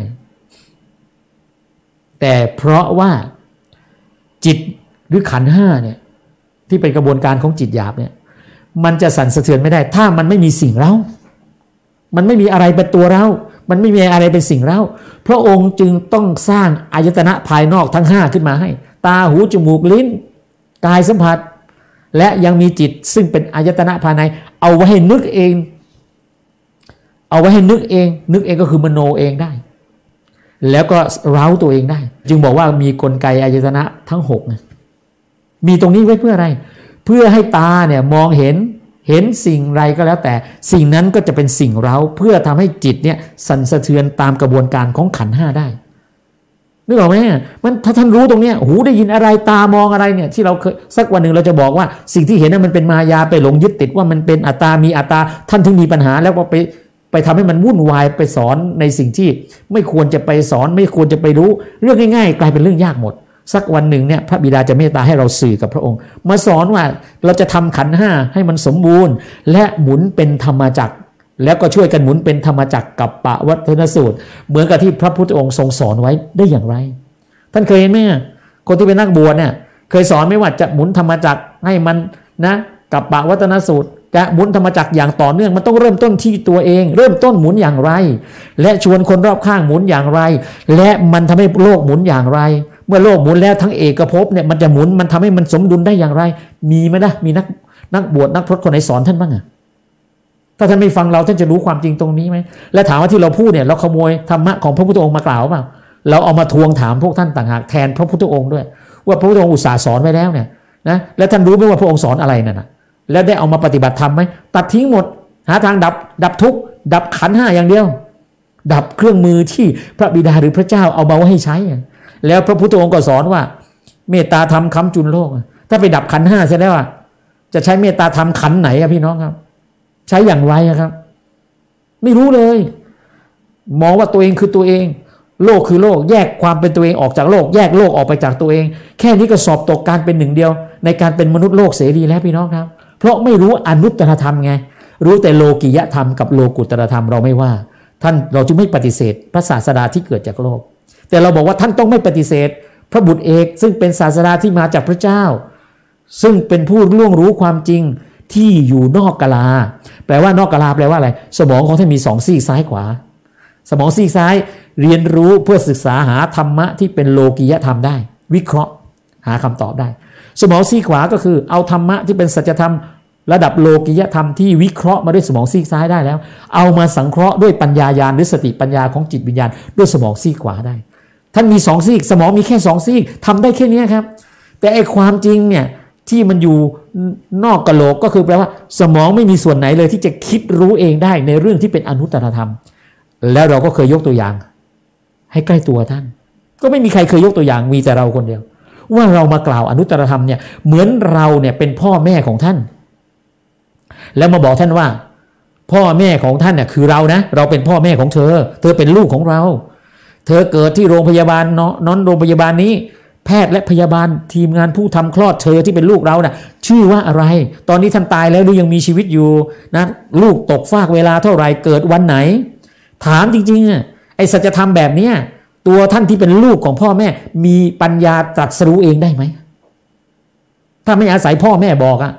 ๆแต่เพราะว่าจิตหรือขันธ์ห้าเนี่ยที่เป็นกระบวนการของจิตหยาบเนี่ยมันจะสั่นสะเทือนไม่ได้ถ้ามันไม่มีสิ่งเร้ามันไม่มีอะไรเป็นตัวเร้ามันไม่มีอะไรเป็นสิ่งเร้าพระองค์จึงต้องสร้างอายตนะภายนอกทั้งห้าขึ้นมาให้ตาหูจมูกลิ้นกายสัมผัสและยังมีจิตซึ่งเป็นอายตนะภายในเอาไว้ให้นึกเองเอาไว้ให้นึกเองนึกเองก็คือมโนเองได้แล้วก็เร้าตัวเองได้จึงบอกว่ามีกลไกอายตนะทั้งหกมีตรงนี้ไว้เพื่ออะไรเพื่อให้ตาเนี่ยมองเห็นเห็นสิ่งไรก็แล้วแต่สิ่งนั้นก็จะเป็นสิ่งเร้าเพื่อทำให้จิตเนี่ยสั่นสะเทือนตามกระบวนการของขันธ์ห้าได้นึกออกไหมมันถ้าท่านรู้ตรงเนี้ยหูได้ยินอะไรตามองอะไรเนี่ยที่เราเคยสักวันหนึ่งเราจะบอกว่าสิ่งที่เห็นนั้นมันเป็นมายาไปหลงยึดติดว่ามันเป็นอัตตามีอัตตาท่านถึงมีปัญหาแล้วก็ไปไปทำให้มันวุ่นวายไปสอนในสิ่งที่ไม่ควรจะไปสอนไม่ควรจะไปรู้เรื่องง่ายๆกลายเป็นเรื่องยากหมดสักวันหนึ่งเนี่ยพระบิดาจะเมตตาให้เราสื่อกับพระองค์มาสอนว่าเราจะทำขันธ์ห้าให้มันสมบูรณ์และหมุนเป็นธรรมจักรแล้วก็ช่วยกันหมุนเป็นธรรมจักรกับปวัตทนสูตรเหมือนกับที่พระพุทธองค์ทรงสอนไว้ได้อย่างไรท่านเคยเห็นไหมคนที่เป็นนักบวชเนี่ยเคยสอนไหมว่าจะหมุนธรรมจักรให้มันนะกับปวัตทนสูตรจะหมุนธรรมจักรอย่างต่อเนื่องมันต้องเริ่มต้นที่ตัวเองเริ่มต้นหมุนอย่างไรและชวนคนรอบข้างหมุนอย่างไรและมันทำให้โลกหมุนอย่างไรเมื่อโลกหมุนแล้วทั้งเอกภพเนี่ยมันจะหมุนมันทำให้มันสมดุลได้อย่างไรมีไหมนะมีนักนักบวชนักพรตคนไหนสอนท่านบ้างอะถ้าท่านไม่ฟังเราท่านจะรู้ความจริงตรงนี้ไหมและถามว่าที่เราพูดเนี่ยเราขโมยธรรมะของพระพุทธองค์มากล่าวเปล่าเราเอามาทวงถามพวกท่านต่างหากแทนพระพุทธองค์ด้วยว่าพระพุทธองค์อุตส่าห์สอนไว้แล้วเนี่ยนะและท่านรู้ไหมว่าพระองค์สอนอะไรนั่นนะแล้วได้เอามาปฏิบัติธรรมไหมตัดทิ้งหมดหาทางดับดับทุกข์ดับขันธ์ห้าอย่างเดียวดับเครื่องมือที่พระบิดาหรือพระเจ้าเอามาไว้ให้ใช้แล้วพระพุทธองค์ก็สอนว่าเมตตาธรรมค้ำจุนโลกถ้าไปดับขันธ์ห้าเสร็จแล้วจะใช้เมตตาธรรมขันธ์ไหนอะพี่น้องครับใช้อย่างไรครับไม่รู้เลยมองว่าตัวเองคือตัวเองโลกคือโลกแยกความเป็นตัวเองออกจากโลกแยกโลกออกไปจากตัวเองแค่นี้ก็สอบตกการเป็นหนึ่งเดียวในการเป็นมนุษย์โลกเสรีแล้วพี่น้องครับเพราะไม่รู้อนุตตรธรรมไงรู้แต่โลกิยธรรมกับโลกุตตรธรรมเราไม่ว่าท่านเราจึงไม่ปฏิเสธพระศาสดาที่เกิดจากโลกแต่เราบอกว่าท่านต้องไม่ปฏิเสธพระบุตรเอกซึ่งเป็นศาสดาที่มาจากพระเจ้าซึ่งเป็นผู้ล่วงรู้ความจริงที่อยู่นอกกะลาแปลว่านอกกะลาแปลว่าอะไรสมองของท่านมีสองซีกซ้ายขวาสมองซีกซ้ายเรียนรู้เพื่อศึกษาหาธรรมะที่เป็นโลกิยธรรมได้วิเคราะห์หาคำตอบได้สมองซีกขวาก็คือเอาธรรมะที่เป็นสัจธรรมระดับโลกิยธรรมที่วิเคราะห์มาด้วยสมองซีกซ้ายได้แล้วเอามาสังเคราะห์ด้วยปัญญาญาณหรือสติปัญญาของจิตวิญญาณด้วยสมองซีกขวาได้ท่านมีสองซีกสมองมีแค่สองซีกทำได้แค่นี้ครับแต่ไอ้ความจริงเนี่ยที่มันอยู่นอกกะโหลกก็คือแปลว่าสมองไม่มีส่วนไหนเลยที่จะคิดรู้เองได้ในเรื่องที่เป็นอนุตตรธรรมแล้วเราก็เคยยกตัวอย่างให้ใกล้ตัวท่านก็ไม่มีใครเคยยกตัวอย่างมีแต่เราคนเดียวว่าเรามากล่าวอนุตตรธรรมเนี่ยเหมือนเราเนี่ยเป็นพ่อแม่ของท่านแล้วมาบอกท่านว่าพ่อแม่ของท่านเนี่ยคือเรานะเราเป็นพ่อแม่ของเธอเธอเป็นลูกของเราเธอเกิดที่โรงพยาบาลเนาะนอนโรงพยาบาลนี้แพทย์และพยาบาลทีมงานผู้ทำคลอดเธอที่เป็นลูกเราน่ะชื่อว่าอะไรตอนนี้ท่านตายแล้วหรือยังมีชีวิตอยู่นะลูกตกฟากเวลาเท่าไหร่เกิดวันไหนถามจริงๆอ่ะไอ้สัจธรรมแบบนี้ตัวท่านที่เป็นลูกของพ่อแม่มีปัญญาตรัสรู้เองได้ไหมถ้าไม่อาศัยพ่อแม่บอกอ่ะ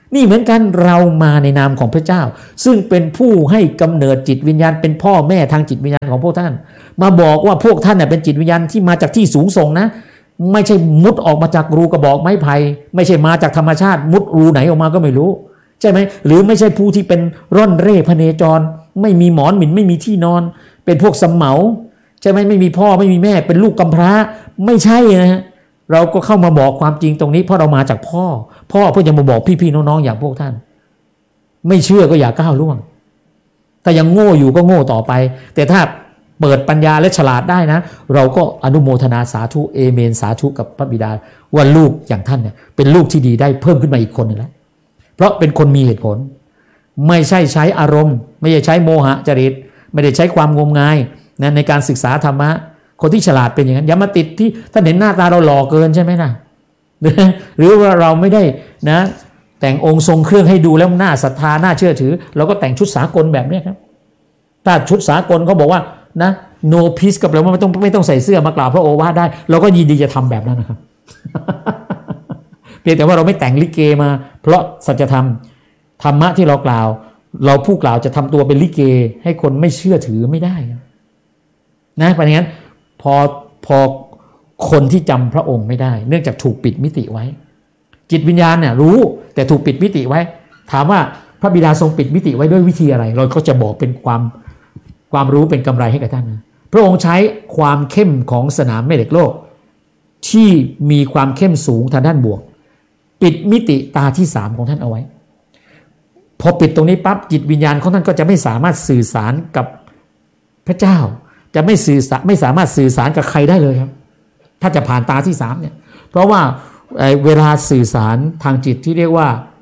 นี่เหมือนกันเรามาในนามของพระเจ้าซึ่งเป็นผู้ให้กำเนิดจิตวิญญาณเป็นพ่อแม่ทางจิตวิญญาณของพวกท่านมาบอกว่าพวกท่านเป็นจิตวิญญาณที่มาจากที่สูงส่งนะไม่ใช่มุดออกมาจากรูกระบอกไม้ไผ่ไม่ใช่มาจากธรรมชาติมุดรูไหนออกมาก็ไม่รู้ใช่ไหมหรือไม่ใช่ผู้ที่เป็นร่อนเร่พเนจรไม่มีหมอนหมิ่นไม่มีที่นอนเป็นพวกสำเหมาใช่ไหมไม่มีพ่อไม่มีแม่เป็นลูกกำพร้าไม่ใช่นะฮะเราก็เข้ามาบอกความจริงตรงนี้เพราะเรามาจากพ่อพ่อเพื่อจะมาบอกพี่ๆน้องๆอย่างพวกท่านไม่เชื่อก็อย่าก้าวล่วงถ้ายังโง่อยู่ก็โง่ต่อไปแต่ถ้าเปิดปัญญาและฉลาดได้นะเราก็อนุโมทนาสาธุเอเมนสาธุกับพระบิดาว่าลูกอย่างท่านเนี่ยเป็นลูกที่ดีได้เพิ่มขึ้นมาอีกคนนึงแล้วเพราะเป็นคนมีเหตุผลไม่ใช่ใช้อารมณ์ไม่ใช่ใช้โมหะจริตไม่ได้ใช้ความงมงายนะในการศึกษาธรรมะคนที่ฉลาดเป็นอย่างนั้นอย่ามาติดที่ท่านเห็นหน้าตาเราหล่อเกินใช่ไหมนะหรือว่าเราไม่ได้นะแต่งองค์ทรงเครื่องให้ดูแล้วน่าศรัทธาน่าเชื่อถือเราก็แต่งชุดสากลแบบนี้ครับถ้าชุดสากลเขาบอกว่านะ no peace กับเราไม่ต้องไม่ต้องใส่เสื้อมากล่าวพระโอวาทได้เราก็ยินดีจะทำแบบนั้นนะครับเพียงแต่ว่าเราไม่แต่งลิเกมาเพราะสัจธรรมธรรมะที่เรากล่าวเราผู้กล่าวจะทำตัวเป็นลิเกให้คนไม่เชื่อถือไม่ได้นะเพราะงั้นพอพอคนที่จำพระองค์ไม่ได้เนื่องจากถูกปิดมิติไว้จิตวิญญาณเนี่ยรู้แต่ถูกปิดมิติไว้ถามว่าพระบิดาทรงปิดมิติไว้ด้วยวิธีอะไรเราก็จะบอกเป็นความความรู้เป็นกำไรให้กับท่านนะพระองค์ใช้ความเข้มของสนามแม่เหล็กโลกที่มีความเข้มสูงทางด้านบวกปิดมิติตาที่สามของท่านเอาไว้พอปิดตรงนี้ปั๊บจิตวิญญาณของท่านก็จะไม่สามารถสื่อสารกับพระเจ้าจะไม่สื่อสารไม่สามารถสื่อสารกับใครได้เลยครับถ้าจะผ่านตาที่สามเนี่ยเพราะว่าเวลาสื่อสารทางจิตที่เรียกว่า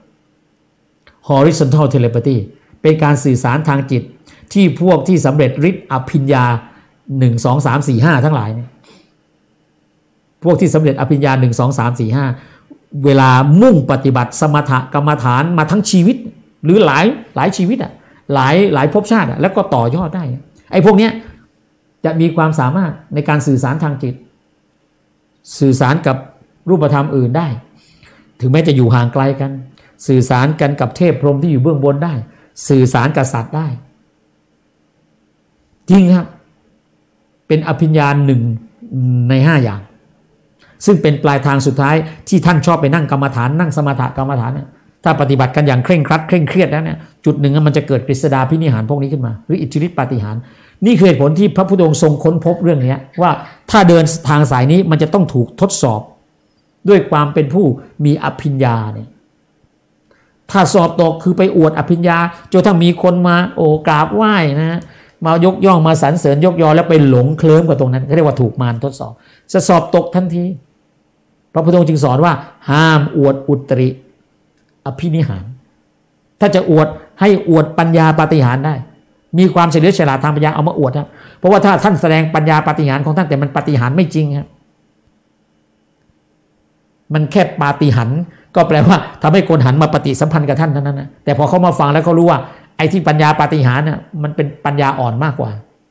horizontal telepathy เป็นการสื่อสารทางจิตที่พวกที่สำเร็จฤทธิ์อภิญญาหนึ่งสองสามสี่ห้าทั้งหลายเนี่ยพวกที่สำเร็จอภิญญาหนึ่งสองสามสี่ห้าเวลามุ่งปฏิบัติสมถกรรมฐานมาทั้งชีวิตหรือหลายหลายชีวิตอ่ะหลายหลายภพชาติอ่ะแล้วก็ต่อยอดได้ไอ้พวกเนี้ยจะมีความสามารถในการสื่อสารทางจิตสื่อสารกับรูปธรรมอื่นได้ถึงแม้จะอยู่ห่างไกลกันสื่อสารกันกับเทพพรหมที่อยู่เบื้องบนได้สื่อสารกับสัตว์ได้จริงครับเป็นอภิญญาหนึ่งในห้าอย่างซึ่งเป็นปลายทางสุดท้ายที่ท่านชอบไปนั่งกรรมฐานนั่งสมถกรรมฐานเนี่ยถ้าปฏิบัติกันอย่างเคร่งครัดเคร่งเครียดแล้วเนี่ยจุดหนึ่งมันจะเกิดกฤษฎาภินิหารพวกนี้ขึ้นมาหรืออิทธิฤทธิปาฏิหาริย์นี่คือเหตุผลที่พระพุทธองค์ทรงค้นพบเรื่องนี้ว่าถ้าเดินทางสายนี้มันจะต้องถูกทดสอบด้วยความเป็นผู้มีอภิญญาเนี่ยถ้าสอบตกคือไปอวดอภิญญาจนถ้ามีคนมาโอ้กราบไหว้นะมายกย่องมาสรรเสริญยกยอแล้วไปหลงเคลิ้มกับตรงนั้นก็เรียกว่าถูกมารทดสอบจะสอบตกทันทีพระพุทธองค์จึงสอนว่าห้ามอวดอุตริอภินิหารถ้าจะอวดให้อวดปัญญาปาฏิหาริย์ได้มีความเฉลียวฉลาดทางปัญญาเอามาอวดครับเพราะว่าถ้าท่านแสดงปัญญาปาฏิหาริย์ของท่านแต่มันปาฏิหาริย์ไม่จริงครับมันแค่ปาฏิหาริย์ก็แปลว่าทำให้คนหันมาปฏิสัมพันธ์กับท่านเท่านั้นนะแต่พอเขามาฟังแล้วเขารู้ว่าไอ้ที่ปัญญาปาฏิหาริย์น่ะมันเป็นปัญญาอ่อนมากกว่า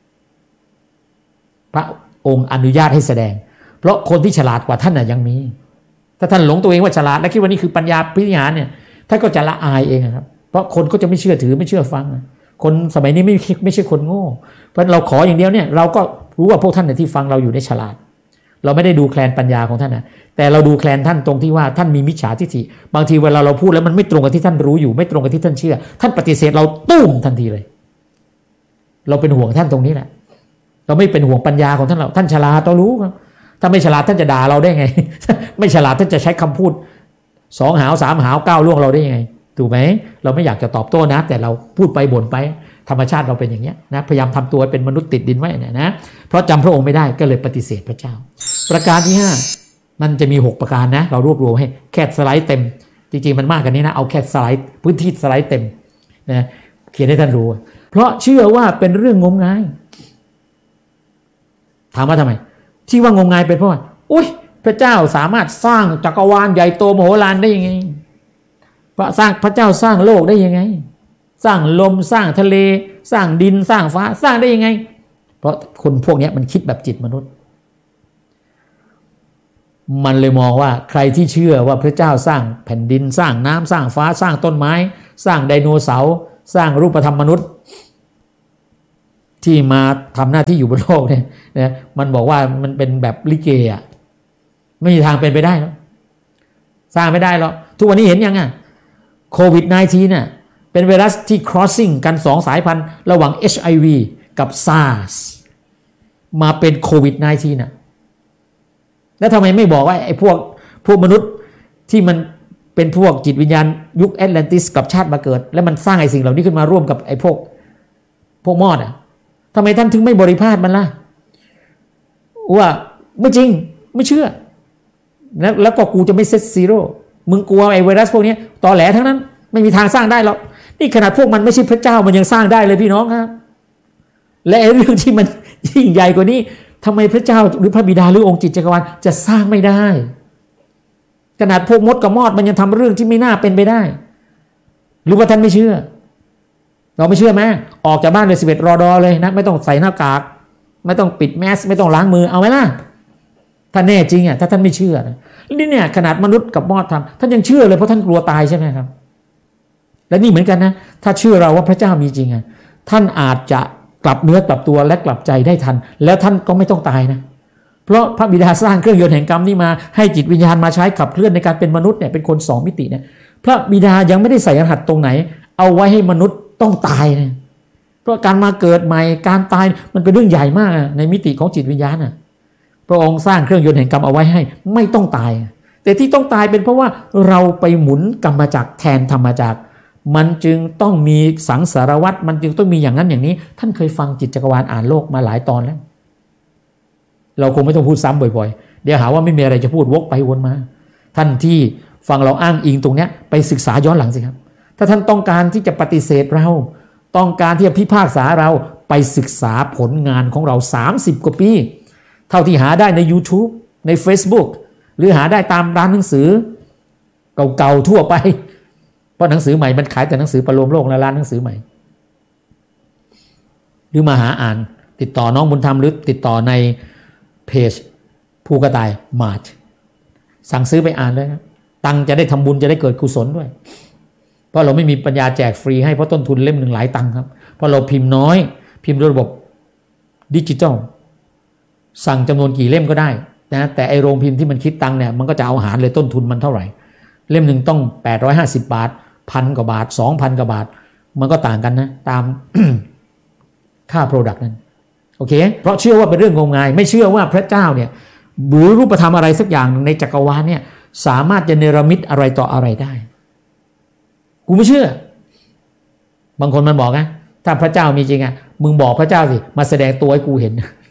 พระองค์อนุญาตให้แสดงเพราะคนที่ฉลาดกว่าท่านน่ะยังมีถ้าท่านหลงตัวเองว่าฉลาดและคิดว่านี่คือปัญญาปาฏิหาริย์เนี่ยท่านก็จะละอายเองครับเพราะคนก็จะไม่เชื่อถือไม่เชื่อฟังคนสมัยนี้ไม่ไม่ใช่คนโง่เพราะเราขออย่างเดียวเนี่ยเราก็รู้ว่าพวกท่านที่ฟังเราอยู่ในฉลาดเราไม่ได้ดูแคลนปัญญาของท่านนะแต่เราดูแคลนท่านตรงที่ว่าท่านมีมิจฉาทิฏฐิบางทีเวลาเราพูดแล้วมันไม่ตรงกับที่ท่านรู้อยู่ไม่ตรงกับที่ท่านเชื่อท่านปฏิเสธเราตุ้มทันทีเลยเราเป็นห่วงท่านตรงนี้แหละเราไม่เป็นห่วงปัญญาของท่านเราท่านฉลาดเรารู้ครับถ้าไม่ฉลาดท่านจะด่าเราได้ไง ไม่ฉลาดท่านจะใช้คำพูดสองหาวสามหาวก้าวล่วงเราได้ยังไงถูกไหมเราไม่อยากจะตอบโต้นะแต่เราพูดไปบ่นไปธรรมชาติเราเป็นอย่างเงี้ยนะพยายามทำตัวเป็นมนุษย์ติดดินไว้เนี่ยนะเพราะจำพระองค์ไม่ได้ก็เลยปฏิเสธพระเจ้าประการที่ห้ามันจะมีหกประการนะเรารวบรวมให้แค่สไลด์เต็มจริงๆมันมากกว่านี้นะเอาแค่สไลด์พื้นที่สไลด์เต็มนะเขียนให้ท่านรู้เพราะเชื่อว่าเป็นเรื่องงมงายถามว่าทำไมที่ว่างมงายเป็นเพราะว่าอุ๊ยพระเจ้าสามารถสร้างจักรวาลใหญ่โตมโหฬารได้ยังไงพระสร้างพระเจ้าสร้างโลกได้ยังไงสร้างลมสร้างทะเลสร้างดินสร้างฟ้าสร้างได้ยังไงเพราะคนพวกนี้มันคิดแบบจิตมนุษย์มันเลยมองว่าใครที่เชื่อว่าพระเจ้าสร้างแผ่นดินสร้างน้ำสร้างฟ้าสร้างต้นไม้สร้างไดโนเสาร์สร้างรูปธรรมมนุษย์ที่มาทำหน้าที่อยู่บนโลกเนี่ยนะมันบอกว่ามันเป็นแบบลิเกอ่ะไม่มีทางเป็นไปได้แล้วสร้างไม่ได้หรอกทุกวันนี้เห็นยังอ่ะโควิด สิบเก้า น่ะเป็นไวรัสที่ crossing กันสองสายพันธุ์ระหว่าง เอช ไอ วี กับ SARS มาเป็นโควิด สิบเก้า น่ะแล้วทำไมไม่บอกว่าไอ้พวกพวกมนุษย์ที่มันเป็นพวกจิตวิญญาณยุคแอตแลนติสกับชาติมาเกิดแล้วมันสร้างไอ้สิ่งเหล่านี้ขึ้นมาร่วมกับไอ้พวกพวกมอดอ่ะทำไมท่านถึงไม่บริพาทมันล่ะว่าไม่จริงไม่เชื่อแล้วแล้วก็กูจะไม่เซตซีโร่มึงกลัวไอ้ไวรัสพวกนี้ตอแหลทั้งนั้นไม่มีทางสร้างได้หรอกนี่ขนาดพวกมันไม่ใช่พระเจ้ามันยังสร้างได้เลยพี่น้องครับและไอ้เรื่องที่มันยิ่งใหญ่กว่านี้ทำไมพระเจ้าหรือพระบิดาหรือองค์จิตจักรวาลจะสร้างไม่ได้ขนาดพวกมดกับมอดมันยังทำเรื่องที่ไม่น่าเป็นไปได้หรือว่าท่านไม่เชื่อเราไม่เชื่อไหมออกจากบ้านเลยสิบเอ็ดรอดอเลยนะไม่ต้องใส่หน้ากากไม่ต้องปิดแมสไม่ต้องล้างมือเอาไหมล่ะถ้าแน่จริงอ่ะถ้าท่านไม่เชื่อนะนี่เนี่ยขนาดมนุษย์กับมอดทำท่านยังเชื่อเลยเพราะท่านกลัวตายใช่ไหมครับและนี่เหมือนกันนะถ้าเชื่อเราว่าพระเจ้ามีจริงอ่ะท่านอาจจะกลับเนื้อกลับตัวและกลับใจได้ทันแล้วท่านก็ไม่ต้องตายนะเพราะพระบิดาสร้างเครื่องยนต์แห่งกรรมนี่มาให้จิตวิญญาณมาใช้ขับเคลื่อนในการเป็นมนุษย์เนี่ยเป็นคนสองมิติเนี่ยพระบิดายังไม่ได้ใส่รหัสตรงไหนเอาไว้ให้มนุษย์ต้องตายนะเพราะการมาเกิดใหม่การตายมันเป็นเรื่องใหญ่มากในมิติของจิตวิญญาณน่ะพระองค์สร้างเครื่องยนต์แห่งกรรมเอาไว้ให้ไม่ต้องตายแต่ที่ต้องตายเป็นเพราะว่าเราไปหมุนกรรมจักรแทนธรรมจักรมันจึงต้องมีสังสารวัฏมันจึงต้องมีอย่างนั้นอย่างนี้ท่านเคยฟังจิตจักรวาลอ่านโลกมาหลายตอนแล้วเราคงไม่ต้องพูดซ้ำบ่อยๆเดี๋ยวหาว่าไม่มีอะไรจะพูดวกไปวนมาท่านที่ฟังเราอ้างอิงตรงเนี้ยไปศึกษาย้อนหลังสิครับถ้าท่านต้องการที่จะปฏิเสธเราต้องการที่จะพิพากษาเราไปศึกษาผลงานของเราสามสิบกว่าปีเท่าที่หาได้ใน YouTube ใน Facebook หรือหาได้ตามร้านหนังสือเก่าๆทั่วไปเพราะหนังสือใหม่มันขายแต่หนังสือประโลมโลกและร้านหนังสือใหม่หรือมาหาอ่านติดต่อน้องบุญธรรมหรือติดต่อในเพจภูกระต่ายมาร์ชสั่งซื้อไปอ่านเลยครับตังจะได้ทำบุญจะได้เกิดกุศลด้วยเพราะเราไม่มีปัญญาแจกฟรีให้เพราะต้นทุนเล่มหนึ่งหลายตังค์ครับเพราะเราพิมพ์น้อยพิมพ์ด้วยระบบดิจิทัลสั่งจำนวนกี่เล่มก็ได้นะแต่ไอโรงพิมพ์ที่มันคิดตังค์เนี่ยมันก็จะเอาหารเลยต้นทุนมันเท่าไหร่เล่มหนึ่งต้องแปดร้อยห้าสิบบาทพันกว่าบาท สองพัน กว่าบาทมันก็ต่างกันนะตาม ค่า product นั้นโอเคเพราะเชื่อว่าเป็นเรื่องงมงายไม่เชื่อว่าพระเจ้าเนี่ยหรือรูปธรรมอะไรสักอย่างในจักรวาลเนี่ยสามารถจะเนรมิตอะไรต่ออะไรได้กูไม่เชื่อบางคนมันบอกนะถ้าพระเจ้ามีจริงอ่ะมึงบอกพระเจ้าสิมาแสดงตัวให้กูเห็น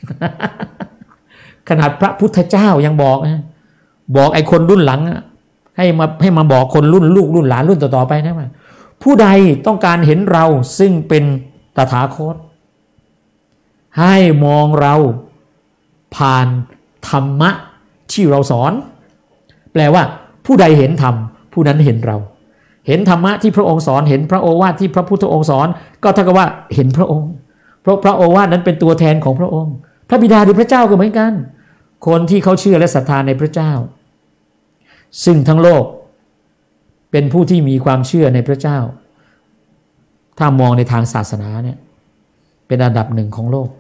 ขนาดพระพุทธเจ้ายังบอกนะบอกไอ้คนรุ่นหลังให้มาให้มาบอกคนรุ่นลูกรุ่นหลานรุ่นต่อๆไปนะว่าผู้ใดต้องการเห็นเราซึ่งเป็นตถาคตให้มองเราผ่านธรรมะที่เราสอนแปลว่าผู้ใดเห็นธรรมผู้นั้นเห็นเราเห็นธรรมะที่พระองค์สอนเห็นพระโอวาทที่พระพุทธองค์สอนก็เท่ากับว่าเห็นพระองค์เพราะพระโอวาทนั้นเป็นตัวแทนของพระองค์พระบิดาหรือพระเจ้าก็เหมือนกันคนที่เขาเชื่อและศรัทธาในพระเจ้าซึ่งทั้งโลกเป็นผู้ที่มีความเชื่อในพระเจ้าถ้ามองในทางศาสนาเนี่ยเป็นอันดับหนึ่งของโลก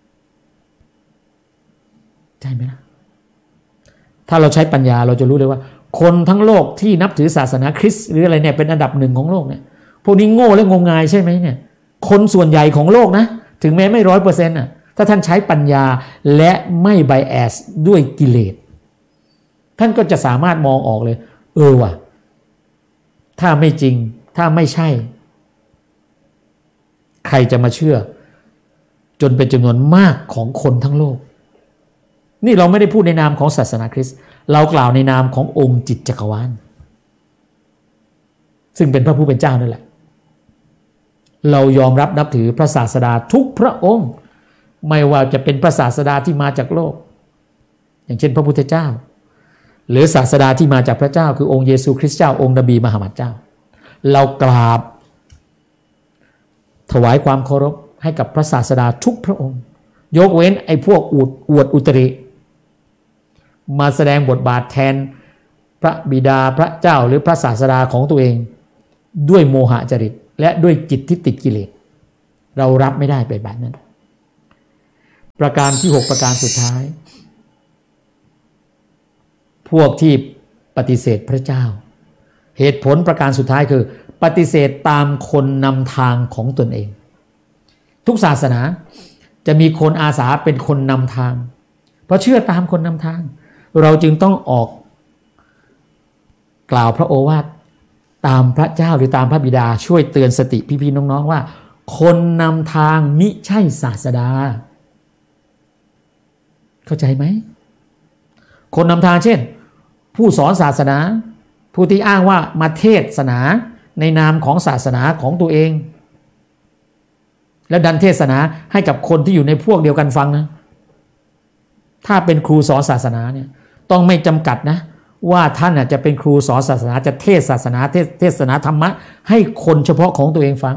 ใช่ไหมล่ะถ้าเราใช้ปัญญาเราจะรู้เลยว่าคนทั้งโลกที่นับถือศาสนาคริสต์หรืออะไรเนี่ยเป็นอันดับหนึ่งของโลกเนี่ยพวกนี้โง่และงมงายใช่ไหมเนี่ยคนส่วนใหญ่ของโลกนะถึงแม้ไม่ร้อยเปอร์เซ็นต์อ่ะถ้าท่านใช้ปัญญาและไม่ไบแอสด้วยกิเลสท่านก็จะสามารถมองออกเลยเออว่ะถ้าไม่จริงถ้าไม่ใช่ใครจะมาเชื่อจนเป็นจำนวนมากของคนทั้งโลกนี่เราไม่ได้พูดในนามของศาสนาคริสต์เรากล่าวในนามขององค์จิตจักรวาลซึ่งเป็นพระผู้เป็นเจ้านั่นแหละเรายอมรับนับถือพระศาสดาทุกพระองค์ไม่ว่าจะเป็นพระศาสดาที่มาจากโลกอย่างเช่นพระพุทธเจ้าหรือศาสดาที่มาจากพระเจ้าคือองค์เยซูคริสต์เจ้าองค์นบีมหามัดเจ้าเรากราบถวายความเคารพให้กับพระศาสดาทุกพระองค์ยกเว้นไอ้พวกอวดอวดอุตริมาแสดงบทบาทแทนพระบิดาพระเจ้าหรือพระศาสดาของตัวเองด้วยโมหะจริตและด้วยจิตที่ติดกิเลสเรารับไม่ได้ไปแบบนั้นประการที่หกประการสุดท้ายพวกที่ปฏิเสธพระเจ้าเหตุผลประการสุดท้ายคือปฏิเสธตามคนนำทางของตนเองทุกศาสนาจะมีคนอาสาเป็นคนนำทางเพราะเชื่อตามคนนำทางเราจึงต้องออกกล่าวพระโอวาทตามพระเจ้าหรือตามพระบิดาช่วยเตือนสติพี่ๆน้องๆว่าคนนำทางมิใช่ศาสดาเข้าใจไหมคนนำทางเช่นผู้สอนศาสนาผู้ที่อ้างว่ามาเทศนาในนามของศาสนาของตัวเองแล้วดันเทศนาให้กับคนที่อยู่ในพวกเดียวกันฟังนะถ้าเป็นครูสอนศาสนาเนี่ยต้องไม่จำกัดนะว่าท่านจะเป็นครูสอนศาสนาจะเทศศาสนาเทศเทศนาธรรมะให้คนเฉพาะของตัวเองฟัง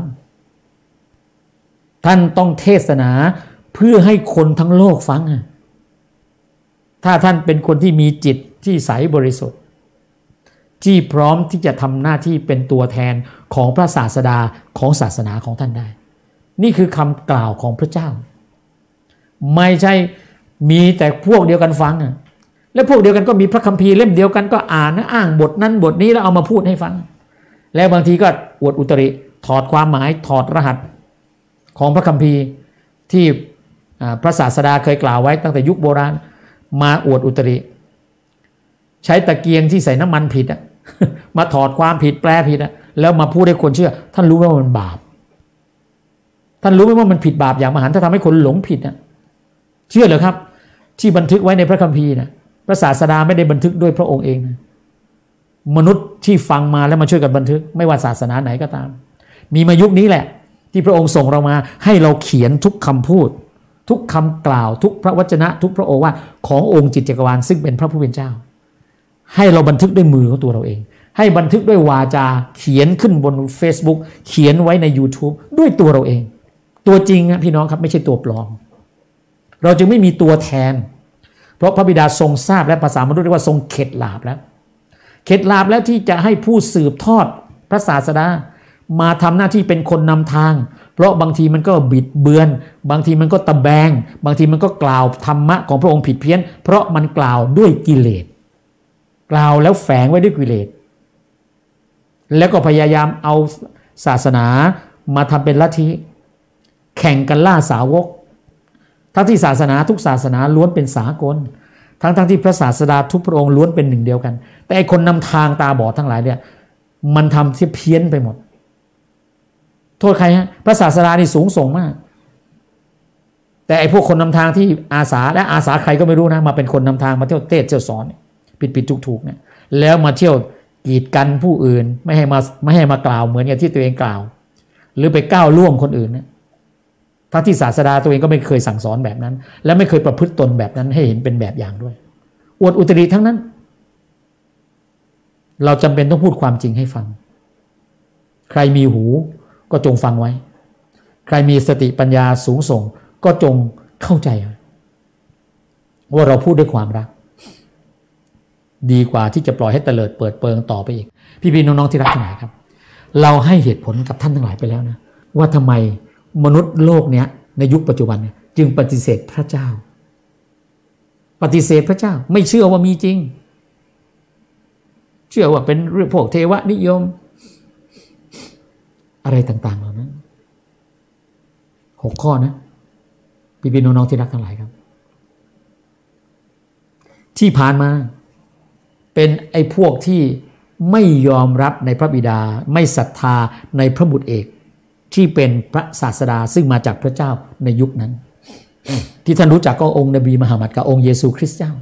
ท่านต้องเทศนาเพื่อให้คนทั้งโลกฟังถ้าท่านเป็นคนที่มีจิตที่ใสบริสุทธิ์ที่พร้อมที่จะทำหน้าที่เป็นตัวแทนของพระศาสดาของศาสนาของท่านได้นี่คือคำกล่าวของพระเจ้าไม่ใช่มีแต่พวกเดียวกันฟังและพวกเดียวกันก็มีพระคัมภีร์เล่มเดียวกันก็อ่านนะอ้างบทนั้นบทนี้แล้วเอามาพูดให้ฟังแล้วบางทีก็อวดอุตริถอดความหมายถอดรหัสของพระคัมภีร์ที่พระศาสดาเคยกล่าวไว้ตั้งแต่ยุคโบราณมาอวดอุตริใช้ตะเกียงที่ใส่น้ำมันผิดอะมาถอดความผิดแปลผิดอะแล้วมาพูดให้คนเชื่อท่านรู้ไหมว่ามันบาปท่านรู้ไหมว่ามันผิดบาปอย่างมหันต์ถ้าทำให้คนหลงผิดอะเชื่อเหรอครับที่บันทึกไว้ในพระคัมภีร์นะพระศาสดาไม่ได้บันทึกด้วยพระองค์เองนะมนุษย์ที่ฟังมาแล้วมาช่วยกันบันทึกไม่ว่าศาสนาไหนก็ตามมีมายุคนี้แหละที่พระองค์ส่งเรามาให้เราเขียนทุกคำพูดทุกคำกล่าวทุกพระวจนะทุกพระโอวาทขององค์จิตจักรวาลซึ่งเป็นพระผู้เป็นเจ้าให้เราบันทึกด้วยมือของตัวเราเองให้บันทึกด้วยวาจาเขียนขึ้นบน Facebook เขียนไว้ใน YouTube ด้วยตัวเราเองตัวจริงนะพี่น้องครับไม่ใช่ตัวปลอมเราจึงไม่มีตัวแทนเพราะพระบิดาทรงทราบและภาษามนุษย์เรียกว่าทรงเข็ดหลาบแล้วเข็ดหลาบแล้วที่จะให้ผู้สืบทอดพระศาสดามาทำหน้าที่เป็นคนนำทางเพราะบางทีมันก็บิดเบือนบางทีมันก็ตะแบงบางทีมันก็กล่าวธรรมะของพระองค์ผิดเพี้ยนเพราะมันกล่าวด้วยกิเลสกล่าวแล้วแฝงไว้ด้วยกิเลสแล้วก็พยายามเอาศาสนามาทำเป็นลัทธิแข่งกันล่าสาวกทั้งที่ศาสนาทุกศาสนาล้วนเป็นสากลทั้งทั้งที่พระศาสดาทุกพระองค์ล้วนเป็นหนึ่งเดียวกันแต่ไอ้คนนำทางตาบอดทั้งหลายเนี่ยมันทำที่เพี้ยนไปหมดโทษใครฮะพระศาสดานี่สูงส่งมากแต่ไอ้พวกคนนำทางที่อาสาและอาสาใครก็ไม่รู้นะมาเป็นคนนำทางมาเที่ยวเทศเที่ยวสอนผิดผิดถูกถูกเนี่ยแล้วมาเที่ยวกีดกันผู้อื่นไม่ให้มาไม่ให้มากล่าวเหมือนอย่างที่ตัวเองกล่าวหรือไปก้าวล่วงคนอื่นเนี่ยทั้งที่ศาสดาตัวเองก็ไม่เคยสั่งสอนแบบนั้นและไม่เคยประพฤติตนแบบนั้นให้เห็นเป็นแบบอย่างด้วยอวดอุตริทั้งนั้นเราจำเป็นต้องพูดความจริงให้ฟังใครมีหูก็จงฟังไว้ใครมีสติปัญญาสูงส่งก็จงเข้าใจว่าเราพูดด้วยความรักดีกว่าที่จะปล่อยให้เตลิดเปิดเปิงต่อไปอีกพี่ๆน้องๆที่รักทั้งหลายครับเราให้เหตุผลกับท่านทั้งหลายไปแล้วนะว่าทำไมมนุษย์โลกเนี้ยในยุคปัจจุบันเนี่ยจึงปฏิเสธพระเจ้าปฏิเสธพระเจ้าไม่เชื่อว่ามีจริงเชื่อว่าเป็นเรื่องพวกเทวนิยมอะไรต่างๆเหล่านั้นหกข้อนะพี่ๆน้องๆที่รักทั้งหลายครับที่ผ่านมาเป็นไอ้พวกที่ไม่ยอมรับในพระบิดาไม่ศรัทธาในพระบุตรเอกที่เป็นพระศาสดาซึ่งมาจากพระเจ้าในยุคนั้นที่ท่านรู้จักก็องค์นบีมหามัดกับองค์เยซูคริสต์เจ้า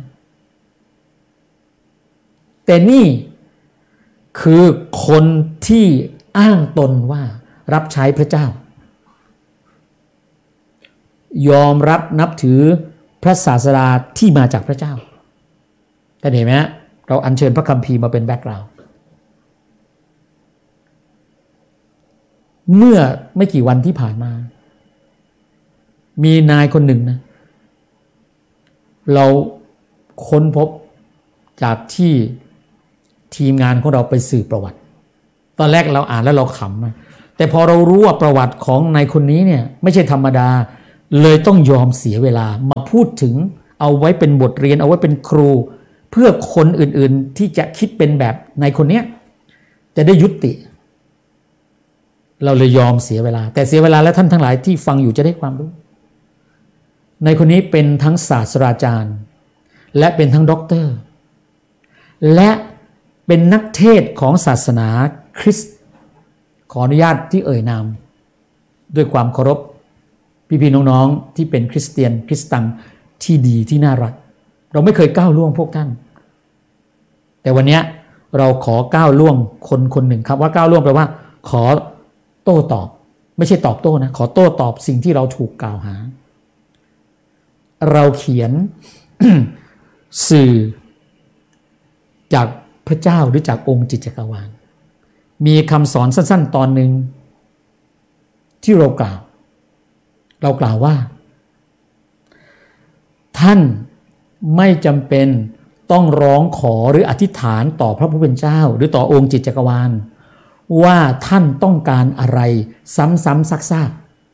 แต่นี่คือคนที่อ้างตนว่ารับใช้พระเจ้ายอมรับนับถือพระศาสดาที่มาจากพระเจ้าท่านเห็นไหมฮะเราอัญเชิญพระคัมภีร์มาเป็นแบ็กกราวด์เมื่อไม่กี่วันที่ผ่านมามีนายคนหนึ่งนะเราค้นพบจากที่ทีมงานของเราไปสืบประวัติตอนแรกเราอ่านแล้วเราขำนะแต่พอเรารู้ว่าประวัติของนายคนนี้เนี่ยไม่ใช่ธรรมดาเลยต้องยอมเสียเวลามาพูดถึงเอาไว้เป็นบทเรียนเอาไว้เป็นครูเพื่อคนอื่นๆที่จะคิดเป็นแบบนายคนนี้จะได้ยุติเราเลยยอมเสียเวลาแต่เสียเวลาแล้วท่านทั้งหลายที่ฟังอยู่จะได้ความรู้นายคนนี้เป็นทั้งศาสตราจารย์และเป็นทั้งด็อกเตอร์และเป็นนักเทศของศาสนาคริสต์ขออนุญาตที่เอ่ยนามด้วยความเคารพพี่ๆน้องๆที่เป็นคริสเตียนคริสตังที่ดีที่น่ารักเราไม่เคยก้าวล่วงพวกท่านแต่วันนี้เราขอก้าวล่วงคนคนหนึ่งครับว่าก้าวล่วงแปลว่าขอโต้ตอบไม่ใช่ตอบโต้นะขอโต้ตอบสิ่งที่เราถูกกล่าวหาเราเขียน สื่อจากพระเจ้าหรือจากองค์จิตจักรวาลมีคำสอนสั้นๆตอนหนึ่งที่เรากล่าวเรากล่าวว่าท่านไม่จำเป็นต้องร้องขอหรืออธิษฐานต่อพระผู้เป็นเจ้าหรือต่อองค์จิตจักรวาลว่าท่านต้องการอะไรซ้ำๆซัก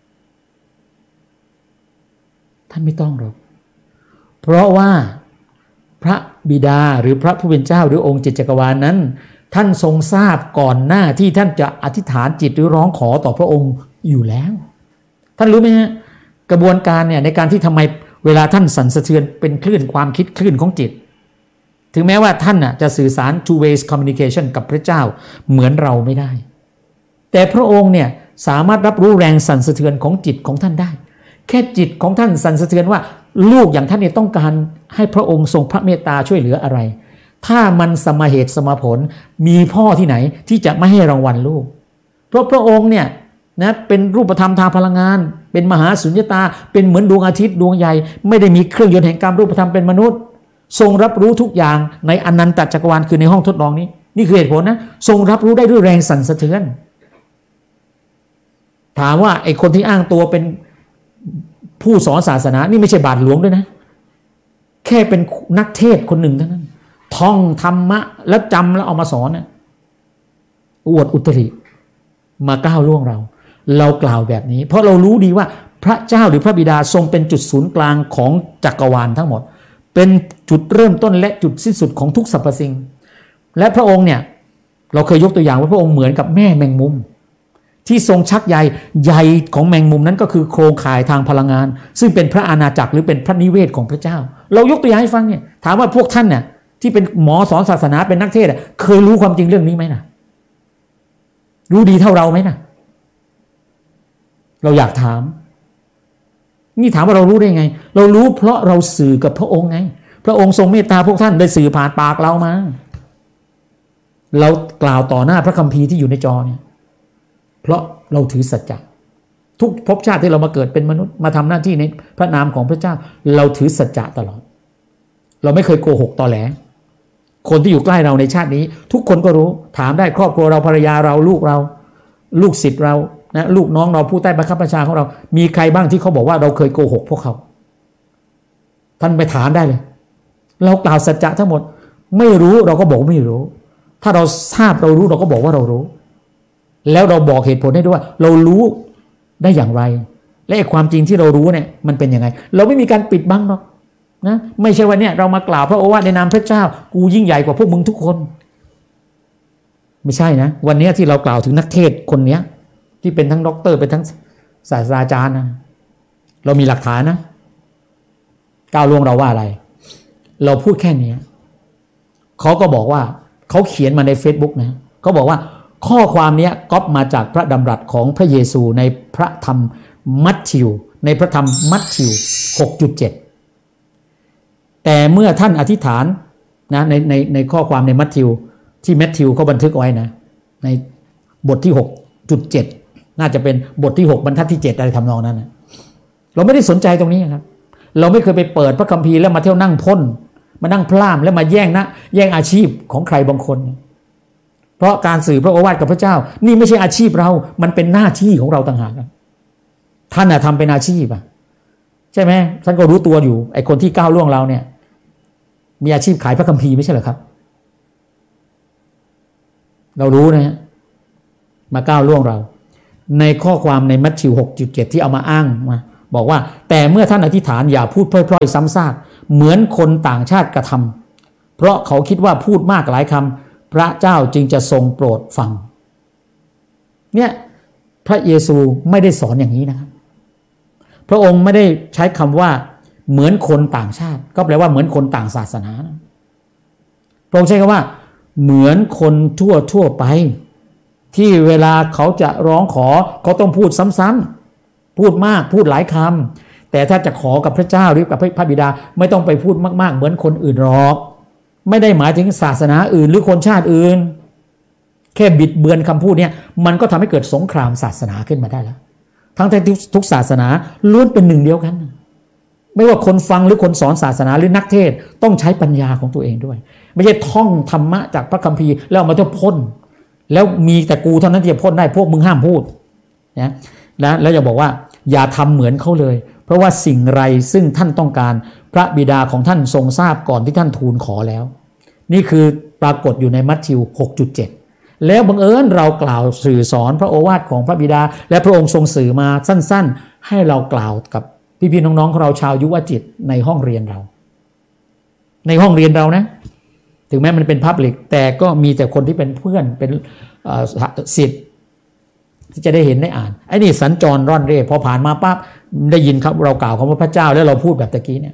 ๆท่านไม่ต้องหรอกเพราะว่าพระบิดาหรือพระผู้เป็นเจ้าหรือองค์จิตจักรวาลนั้นท่านทรงทราบก่อนหน้าที่ท่านจะอธิษฐานจิตหรือร้องขอต่อพระองค์อยู่แล้วท่านรู้ไหมฮะกระบวนการเนี่ยในการที่ทำไมเวลาท่านสั่นสะเทือนเป็นคลื่นความคิดคลื่นของจิตถึงแม้ว่าท่านน่ะจะสื่อสาร two ways communication กับพระเจ้าเหมือนเราไม่ได้แต่พระองค์เนี่ยสามารถรับรู้แรงสั่นสะเทือนของจิตของท่านได้แค่จิตของท่านสั่นสะเทือนว่าลูกอย่างท่านเนี่ยต้องการให้พระองค์ทรงพระเมตตาช่วยเหลืออะไรถ้ามันสมเหตุสมผลมีพ่อที่ไหนที่จะไม่ให้รางวัลลูกเพราะพระองค์เนี่ยนะเป็นรูปธรรมทางพลังงานเป็นมหาสุญญตาเป็นเหมือนดวงอาทิตย์ดวงใหญ่ไม่ได้มีเครื่องยนต์แห่งกรรมรูปธรรมเป็นมนุษย์ทรงรับรู้ทุกอย่างในอนันตจักรวาลคือในห้องทดลองนี้นี่คือเหตุผลนะทรงรับรู้ได้ด้วยแรงสั่นสะเทือนถามว่าไอ้คนที่อ้างตัวเป็นผู้สอนศาสนานี่ไม่ใช่บาทหลวงด้วยนะแค่เป็นนักเทศคนหนึ่งเท่านั้นท่องธรรมะแล้วจำแล้วเอามาสอนนะอวดอุตริมาก้าวล่วงเราเรากล่าวแบบนี้เพราะเรารู้ดีว่าพระเจ้าหรือพระบิดาทรงเป็นจุดศูนย์กลางของจักรวาลทั้งหมดเป็นจุดเริ่มต้นและจุดสิ้นสุดของทุกสรรพสิ่งและพระองค์เนี่ยเราเคยยกตัวอย่างว่าพระองค์เหมือนกับแม่แมงมุมที่ทรงชักใยใยของแมงมุมนั้นก็คือโครงข่ายทางพลังงานซึ่งเป็นพระอาณาจักรหรือเป็นพระนิเวศของพระเจ้าเรายกตัวอย่างให้ฟังเนี่ยถามว่าพวกท่านเนี่ยที่เป็นหมอสอนศาสนาเป็นนักเทศเคยรู้ความจริงเรื่องนี้ไหมนะรู้ดีเท่าเราไหมนะเราอยากถามนี่ถามว่าเรารู้ได้ไงเรารู้เพราะเราสื่อกับพระองค์ไงพระองค์ทรงเมตตาพวกท่านได้สื่อผ่านปากเรามาเรากล่าวต่อหน้าพระคัมภีร์ที่อยู่ในจอเนี่ยเพราะเราถือสัจจะทุกภพชาติที่เรามาเกิดเป็นมนุษย์มาทำหน้าที่ในพระนามของพระเจ้าเราถือสัจจะตลอดเราไม่เคยโกหกตอแหลคนที่อยู่ใกล้เราในชาตินี้ทุกคนก็รู้ถามได้ครอบครัวเราภรรยาเราลูกเราลูกศิษย์เรานะลูกน้องเราผู้ใต้บังคับบัญชาของเรามีใครบ้างที่เขาบอกว่าเราเคยโกหกพวกเขาท่านไปถามได้เลยเรากล่าวสัจจะทั้งหมดไม่รู้เราก็บอกไม่รู้ถ้าเราทราบเรารู้เราก็บอกว่าเรารู้แล้วเราบอกเหตุผลให้ด้วยว่าเรารู้ได้อย่างไรและไอ้ความจริงที่เรารู้เนี่ยมันเป็นยังไงเราไม่มีการปิดบังหรอกนะไม่ใช่ว่าเนี่ยเรามากล่าวพระโอวาทในนามพระเจ้ากูยิ่งใหญ่กว่าพวกมึงทุกคนไม่ใช่นะวันนี้ที่เรากล่าวถึงนักเทศคนเนี้ยที่เป็นทั้งด็อกเตอร์เป็นทั้งศาสตราจารย์นะเรามีหลักฐานนะก้าวล่วงเราว่าอะไรเราพูดแค่นี้เขาก็บอกว่าเขาเขียนมาใน Facebook นะเขาบอกว่าข้อความนี้ก๊อปมาจากพระดำรัสของพระเยซูในพระธรรมมัทธิวในพระธรรมมัทธิว หกจุดเจ็ด แต่เมื่อท่านอธิษฐานนะในในในข้อความในมัทธิวที่มัทธิวเขาบันทึกไว้นะในบทที่ หกจุดเจ็ด น่าจะเป็นบทที่หกบรรทัดที่เจ็ดอะไรทำนองนั้นนะเราไม่ได้สนใจตรงนี้ครับเราไม่เคยไปเปิดพระคัมภีร์แล้วมาเที่ยวนั่งพ่นมานั่งพร่ำแล้วมาแย่งนะแย่งอาชีพของใครบางคนเพราะการสื่อพระโอวาทกับพระเจ้านี่ไม่ใช่อาชีพเรามันเป็นหน้าที่ของเราต่างหากท่านน่ะทำเป็นอาชีพอ่ะใช่ไหมท่านก็รู้ตัวอยู่ไอ้คนที่ก้าวล่วงเราเนี่ยมีอาชีพขายพระคัมภีร์ไม่ใช่เหรอครับเรารู้นะฮะมาก้าวล่วงเราในข้อความในมัทธิว หกจุดเจ็ด ที่เอามาอ้างมาบอกว่าแต่เมื่อท่านอธิษฐานอย่าพูดพล่อยๆซ้ำซากเหมือนคนต่างชาติกระทำเพราะเขาคิดว่าพูดมากหลายคำพระเจ้าจึงจะทรงโปรดฟังเนี่ยพระเยซูไม่ได้สอนอย่างนี้นะครับพระองค์ไม่ได้ใช้คำว่าเหมือนคนต่างชาติก็แปลว่าเหมือนคนต่างศาสนาพระองค์ใช้คำว่าเหมือนคนทั่วทั่วไปที่เวลาเขาจะร้องขอเขาต้องพูดซ้ำๆพูดมากพูดหลายคำแต่ถ้าจะขอกับพระเจ้าหรือกับพระบิดาไม่ต้องไปพูดมากๆเหมือนคนอื่นหรอกไม่ได้หมายถึงศาสนาอื่นหรือคนชาติอื่นแค่บิดเบือนคำพูดเนี่ยมันก็ทำให้เกิดสงครามศาสนาขึ้นมาได้แล้วทั้งที่ทุกศาสนาล้วนเป็นหนึ่งเดียวกันไม่ว่าคนฟังหรือคนสอนศาสนาหรือนักเทศต้องใช้ปัญญาของตัวเองด้วยไม่ใช่ท่องธรรมะจากพระคัมภีร์แล้วเอามาเท่าพ่นแล้วมีแต่กูเท่านั้นที่จะพ่นได้พวกมึงห้ามพูดนะแล้วแล้วอย่าบอกว่าอย่าทำเหมือนเขาเลยเพราะว่าสิ่งไรซึ่งท่านต้องการพระบิดาของท่านทรงทราบก่อนที่ท่านทูลขอแล้วนี่คือปรากฏอยู่ในมัทธิว หกจุดเจ็ด แล้วบังเอิญเรากล่าวสื่อสอนพระโอวาทของพระบิดาและพระองค์ทรงสื่อมาสั้นๆให้เรากล่าวกับพี่ๆน้องๆของเราชาวยุวจิตในห้องเรียนเราในห้องเรียนเรานะถึงแม้มันเป็นพับลิกแต่ก็มีแต่คนที่เป็นเพื่อนเป็นศิษย์ที่จะได้เห็นได้อ่านไอ้นี่สัญจรร่อนเร่พอผ่านมาปั๊บได้ยินครับเรากล่าวคำว่าพระเจ้าแล้วเราพูดแบบตะกี้เนี่ย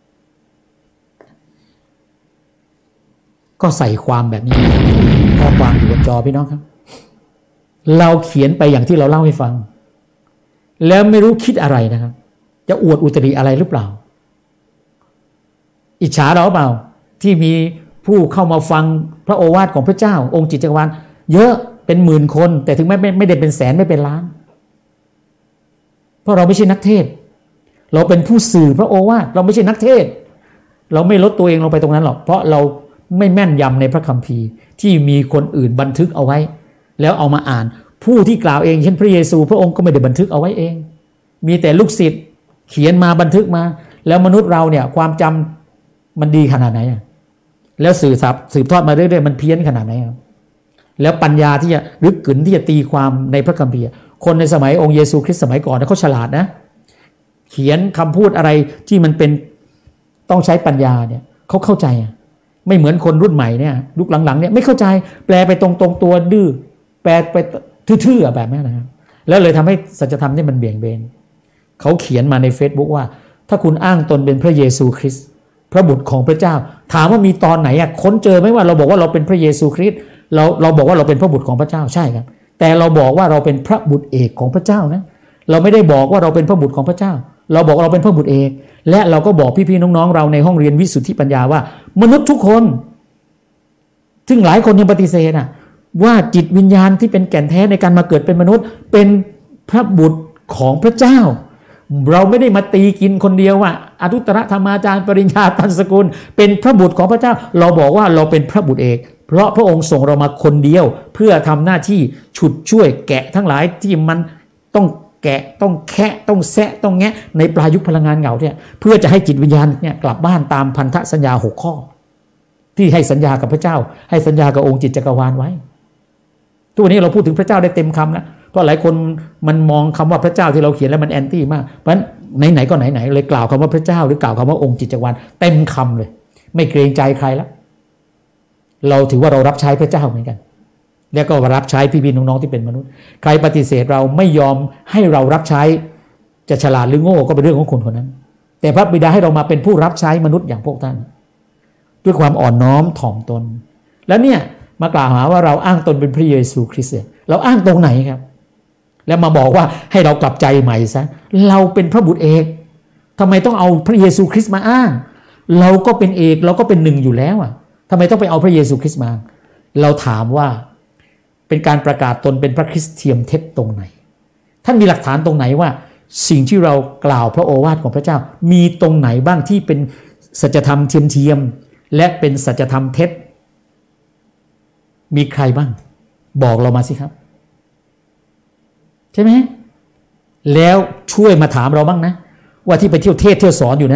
ก็ใส่ความแบบนี้ข้อความอยู่บนจอพี่น้องครับเราเขียนไปอย่างที่เราเล่าให้ฟังแล้วไม่รู้คิดอะไรนะครับจะอวดอุตริอะไรหรือเปล่าอิจฉาเราเปล่าที่มีผู้เข้ามาฟังพระโอวาทของพระเจ้าองค์จิตจักรวาลเยอะเป็นหมื่นคนแต่ถึงแม้ไม่ไม่ได้เป็นแสนไม่เป็นล้านเพราะเราไม่ใช่นักเทศเราเป็นผู้สื่อพระโอวาทเราไม่ใช่นักเทศเราไม่ลดตัวเองลงไปตรงนั้นหรอกเพราะเราไม่แม่นยำในพระคัมภีร์ที่มีคนอื่นบันทึกเอาไว้แล้วเอามาอ่านผู้ที่กล่าวเองเช่นพระเยซูพระองค์ก็ไม่ได้บันทึกเอาไว้เองมีแต่ลูกศิษย์เขียนมาบันทึกมาแล้วมนุษย์เราเนี่ยความจำมันดีขนาดไหนอ่ะแล้วสื่อสับสืบทอดมาเรื่อยๆมันเพี้ยนขนาดไหนครับแล้วปัญญาที่จะลึกกึ๋นที่จะตีความในพระคัมภีร์คนในสมัยองค์เยซูคริสต์สมัยก่อนเขาฉลาดนะเขียนคำพูดอะไรที่มันเป็นต้องใช้ปัญญาเนี่ยเขาเข้าใจไม่เหมือนคนรุ่นใหม่เนี่ยยุคหลังๆเนี่ยไม่เข้าใจแปลไปตรงๆตัวดื้อแปลไปทื่อๆแบบนี้นะครับแล้วเลยทำให้สัจธรรมนี่มันเบี่ยงเบนเขาเขียนมาใน Facebook ว่าถ้าคุณอ้างตนเป็นพระเยซูคริสต์พระบุตรของพระเจ้าถามว่ามีตอนไหนอ่ะค้นเจอไหมว่าเราบอกว่าเราเป็นพระเยซูคริสต์เราเราบอกว่าเราเป็นพระบุตรของพระเจ้าใช่ครับแต่เราบอกว่าเราเป็นพระบุตรเอกของพระเจ้านะเราไม่ได้บอกว่าเราเป็นพระบุตรของพระเจ้าเราบอกเราเป็นพระบุตรเอกและเราก็บอกพี่ๆน้องๆเราในห้องเรียนวิสุทธิปัญญาว่ามนุษย์ทุกคนซึ่งหลายคนยังปฏิเสธอ่ะว่าจิตวิญญาณที่เป็นแก่นแท้ในการมาเกิดเป็นมนุษย์เป็นพระบุตรของพระเจ้าเราไม่ได้มาตีกินคนเดียวว่าอนุตตรธรรมาจารย์ปริญญาตันสกุลเป็นพระบุตรของพระเจ้าเราบอกว่าเราเป็นพระบุตรเอกเพราะพระองค์ส่งเรามาคนเดียวเพื่อทำหน้าที่ฉุดช่วยแกะทั้งหลายที่มันต้องแกะต้องแคะต้องแซะต้องแงะในปลายยุคพลังงานเหงาเนี่ยเพื่อจะให้จิตวิญญาณเนี่ยกลับบ้านตามพันธสัญญาหกข้อที่ให้สัญญากับพระเจ้าให้สัญญากับองค์จิตจักรวาลไว้ทุกวันนี้เราพูดถึงพระเจ้าได้เต็มคำแล้วเพราะหลายคนมันมองคำว่าพระเจ้าที่เราเขียนแล้วมันแอนตี้มากเพราะฉะนั้นไหนๆก็ไหนๆเลยกล่าวคำว่าพระเจ้าหรือกล่าวคำว่าองค์จิตจักรวาลเต็มคำเลยไม่เกรงใจใครแล้วเราถือว่าเรารับใช้พระเจ้าเหมือนกันแล้วก็รับใช้พี่ๆน้องๆที่เป็นมนุษย์ใครปฏิเสธเราไม่ยอมให้เรารับใช้จะฉลาดหรือโง่ก็เป็นเรื่องของคนคนนั้นแต่พระบิดาให้เรามาเป็นผู้รับใช้มนุษย์อย่างพวกท่านด้วยความอ่อนน้อมถ่อมตนแล้วเนี่ยมากล่าวหาว่าเราอ้างตนเป็นพระเยซูคริสต์เราอ้างตรงไหนครับแล้วมาบอกว่าให้เรากลับใจใหม่ซะเราเป็นพระบุตรเอกทำไมต้องเอาพระเยซูคริสต์มาอ้างเราก็เป็นเอกเราก็เป็นหนึ่งอยู่แล้วอ่ะทำไมต้องไปเอาพระเยซูคริสต์มาเราถามว่าเป็นการประกาศตนเป็นพระคริสเตียนเท็จตรงไหนท่านมีหลักฐานตรงไหนว่าสิ่งที่เรากล่าวพระโอวาทของพระเจ้ามีตรงไหนบ้างที่เป็นสัจธรรมเทียมๆและเป็นสัจธรรมเท็จมีใครบ้างบอกเรามาสิครับใช่ไหมแล้วช่วยมาถามเราบ้างนะว่าที่ไปเที่ยวเทศเที่ยวสอนอยู่นั้นน่ะ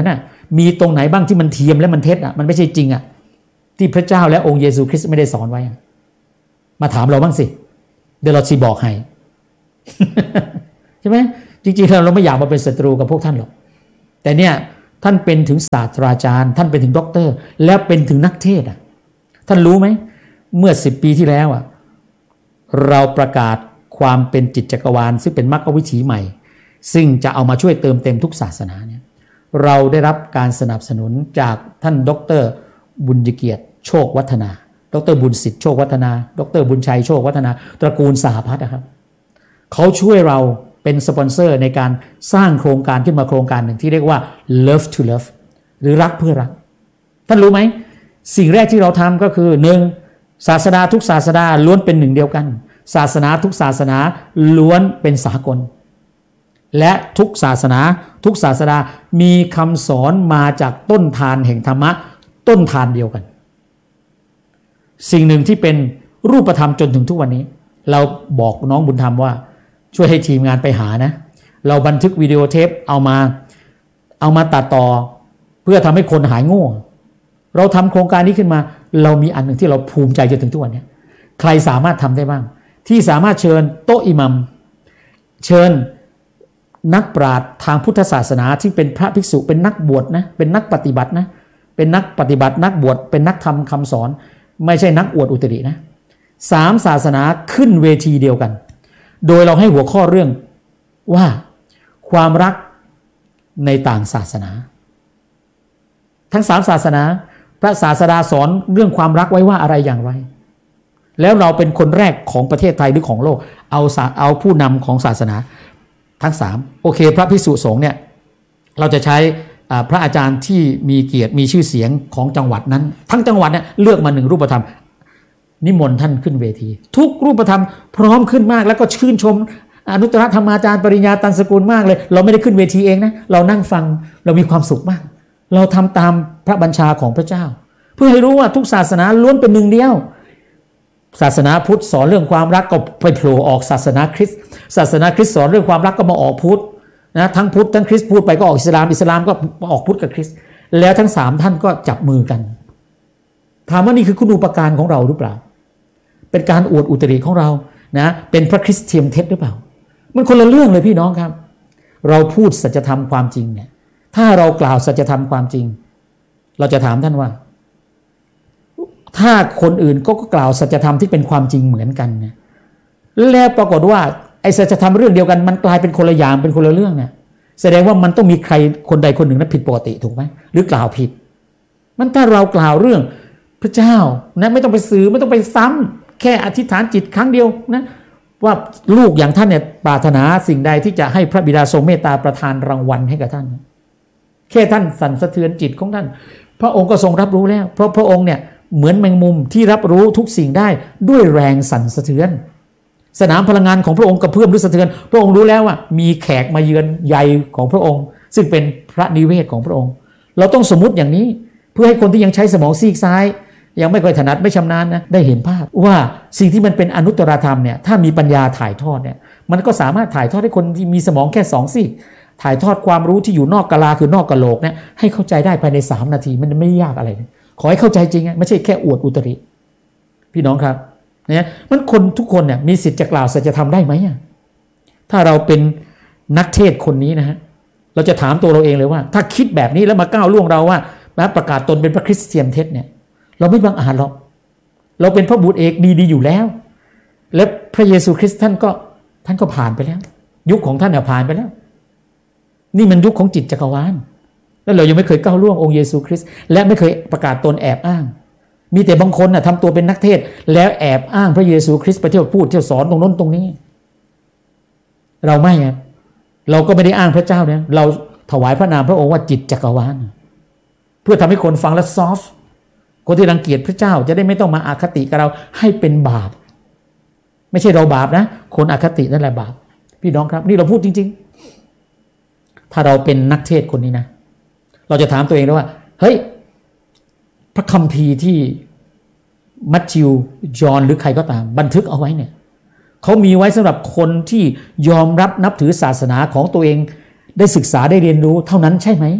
มีตรงไหนบ้างที่มันเทียมและมันเท็จอ่ะมันไม่ใช่จริงอ่ะที่พระเจ้าและองค์เยซูคริสต์ไม่ได้สอนไว้มาถามเราบ้างสิเดี๋ยวเราสิบอกให้ ใช่ไหมจริงๆเราไม่อยากมาเป็นศัตรูกับพวกท่านหรอกแต่เนี่ยท่านเป็นถึงศาสตราจารย์ท่านเป็นถึงด็อกเตอร์แล้วเป็นถึงนักเทศอ่ะท่านรู้ไหมเมื่อสิบปีที่แล้วอ่ะเราประกาศความเป็นจิตจักรวาลซึ่งเป็นมรรควิถีใหม่ซึ่งจะเอามาช่วยเติมเต็มทุกศาสนาเนี่ยเราได้รับการสนับสนุนจากท่านดร.บุญเกียรติโชควัฒนาดร.บุญสิทธิ์โชควัฒนาดร.บุญชัยโชควัฒนาตระกูลสหพัฒน์นะครับเขาช่วยเราเป็นสปอนเซอร์ในการสร้างโครงการขึ้นมาโครงการหนึ่งที่เรียกว่า Love to Love หรือรักเพื่อรักท่านรู้ไหมสิ่งแรกที่เราทำก็คือหนึ่งศาสนาทุกศาสนาล้วนเป็นหนึ่งเดียวกันศาสนาทุกศาสนาล้วนเป็นสากลและทุกศาสนาทุกศาสนามีคำสอนมาจากต้นทานแห่งธรรมะต้นทานเดียวกันสิ่งหนึ่งที่เป็นรูปธรรมจนถึงทุกวันนี้เราบอกน้องบุญธรรมว่าช่วยให้ทีมงานไปหานะเราบันทึกวิดีโอเทปเอามาเอามาตัดต่อเพื่อทำให้คนหายโง่เราทำโครงการนี้ขึ้นมาเรามีอันหนึ่งที่เราภูมิใจจนถึงทุกวันนี้ใครสามารถทำได้บ้างที่สามารถเชิญโต๊ะอิหมัมเชิญนักปราชญ์ทางพุทธศาสนาที่เป็นพระภิกษุเป็นนักบวชนะเป็นนักปฏิบัตินะเป็นนักปฏิบัตินักบวชเป็นนักทำคำสอนไม่ใช่นักอวดอุตรินะสามศาสนาขึ้นเวทีเดียวกันโดยเราให้หัวข้อเรื่องว่าความรักในต่างศาสนาทั้งสามศาสนาพระศาสดาสอนเรื่องความรักไว้ว่าอะไรอย่างไรแล้วเราเป็นคนแรกของประเทศไทยหรือของโลกเอาเอาผู้นำของศาสนาทั้งสามโอเคพระภิกษุสงฆ์เนี่ยเราจะใช้พระอาจารย์ที่มีเกียรติมีชื่อเสียงของจังหวัดนั้นทั้งจังหวัดเนี่ยเลือกมาหนึ่งรูปธรรมนิมนต์ท่านขึ้นเวทีทุกรูปธรรมพร้อมขึ้นมากแล้วก็ชื่นชมอนุตตรธรรมาจารย์ปริญญาตันสกุลมากเลยเราไม่ได้ขึ้นเวทีเองนะเรานั่งฟังเรามีความสุขมากเราทำตามพระบัญชาของพระเจ้าเพื่อให้รู้ว่าทุกศาสนาล้วนเป็นหนึ่งเดียวศาสนาพุทธสอนเรื่องความรักก็ไปโผล่ออกศาสนาคริสต์ศาสนาคริสต์สอนเรื่องความรักก็มาออกพุทธนะทั้งพุทธทั้งคริสต์พูดไปก็ออกอิสลามอิสลามก็ออกพุทธกับคริสต์แล้วทั้งสามท่านก็จับมือกันถามว่านี่คือคุณูปการของเราหรือเปล่าเป็นการอวดอุตริของเรานะเป็นพระคริสเตียนเท็จหรือเปล่ามันคนละเรื่องเลยพี่น้องครับเราพูดสัจธรรมความจริงเนี่ยถ้าเรากล่าวสัจธรรมความจริงเราจะถามท่านว่าถ้าคนอื่นก็กล่าวสัจธรรมที่เป็นความจริงเหมือนกันเนี่ยแล้วปรากฏว่าไอ้สัจธรรมเรื่องเดียวกันมันกลายเป็นคนละอย่างเป็นคนละเรื่องเนี่ยแสดงว่ามันต้องมีใครคนใดคนหนึ่งนั้นผิดปกติถูกไหมหรือกล่าวผิดมันถ้าเรากล่าวเรื่องพระเจ้านะไม่ต้องไปสื่อไม่ต้องไปซ้ำแค่อธิษฐานจิตครั้งเดียวนะว่าลูกอย่างท่านเนี่ยปรารถนาสิ่งใดที่จะให้พระบิดาทรงเมตตาประทานรางวัลให้กับท่านแค่ท่านสั่นสะเทือนจิตของท่านพระองค์ก็ทรงรับรู้แล้วเพราะพระองค์เนี่ยเหมือนแมงมุมที่รับรู้ทุกสิ่งได้ด้วยแรงสั่นสะเทือนสนามพลังงานของพระองค์กระเพื่อมหรือสะเทือนพระองค์รู้แล้วว่ามีแขกมาเยือนใยของพระองค์ซึ่งเป็นพระนิเวศของพระองค์เราต้องสมมุติอย่างนี้เพื่อให้คนที่ยังใช้สมองซีกซ้ายยังไม่ค่อยถนัดไม่ชำนาญนะได้เห็นภาพว่าสิ่งที่มันเป็นอนุตตรธรรมเนี่ยถ้ามีปัญญาถ่ายทอดเนี่ยมันก็สามารถถ่ายทอดให้คนที่มีสมองแค่สองซีกถ่ายทอดความรู้ที่อยู่นอกกะลาคือนอกกะโหลกเนี่ยให้เข้าใจได้ภายในสามนาทีมันไม่ยากอะไรขอให้เข้าใจจริงไม่ใช่แค่อวดอุตริพี่น้องครับเนี่ยมันคนทุกคนเนี่ยมีสิทธิ์จะกล่าวสัจธรรมได้ไหมถ้าเราเป็นนักเทศคนนี้นะฮะเราจะถามตัวเราเองเลยว่าถ้าคิดแบบนี้แล้วมาก้าวล่วงเราว่าประกาศตนเป็นพระคริสเตียนเท็จเนี่ยเราไม่บังอาจหรอกเราเป็นพระบุตรเอกดีๆอยู่แล้วและพระเยซูคริสต์ท่านก็ท่านก็ผ่านไปแล้วยุคของท่านเนี่ยผ่านไปแล้วนี่มันยุคของจิตจักรวาลแล้วเรายังไม่เคยก้าวล่วงองค์เยซูคริสต์และไม่เคยประกาศตนแอบอ้างมีแต่บางคนน่ะทำตัวเป็นนักเทศแล้วแอบอ้างพระเยซูคริสต์ไปเที่ยวพูดเที่ยวสอนตรงโน้นตรงนี้เราไม่ครับเราก็ไม่ได้อ้างพระเจ้าเนี่ยเราถวายพระนามพระองค์ว่าจิตจักรวาลเพื่อทำให้คนฟังแล้วซอฟต์คนที่รังเกียจพระเจ้าจะได้ไม่ต้องมาอคติกับเราให้เป็นบาปไม่ใช่เราบาปนะคนอคตินั่นแหละบาปพี่น้องครับนี่เราพูดจริงๆถ้าเราเป็นนักเทศคนนี้นะเราจะถามตัวเองแล้วว่าเฮ้ยพระคัมภีร์ที่มัทธิวจอห์นหรือใครก็ตามบันทึกเอาไว้เนี่ยเขามีไว้สำหรับคนที่ยอมรับนับถือศาสนาของตัวเองได้ศึกษาได้เรียนรู้เท่านั้นใช่ไหม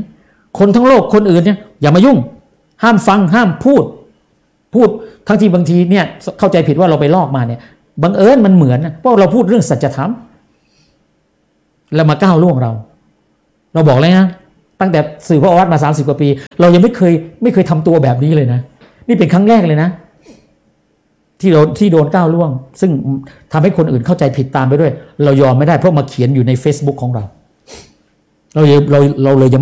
คนทั้งโลกคนอื่นเนี่ยอย่ามายุ่งห้ามฟังห้ามพูดพูดทั้งที่บางทีเนี่ยเข้าใจผิดว่าเราไปลอกมาเนี่ยบังเอิญมันเหมือนเพราะเราพูดเรื่องสัจธรรมแล้วมาก้าวล่วงเราเราบอกเลยนะตั้งแต่สื่อพระโอวาทมาสามสิบกว่าปีเรายังไม่เคยไม่เคยทำตัวแบบนี้เลยนะนี่เป็นครั้งแรกเลยนะที่เราที่โดนก้าวล่วงซึ่งทำให้คนอื่นเข้าใจผิดตามไปด้วยเรายอมไม่ได้เพราะมาเขียนอยู่ใน Facebook ของเราเราเราเราเลยยัง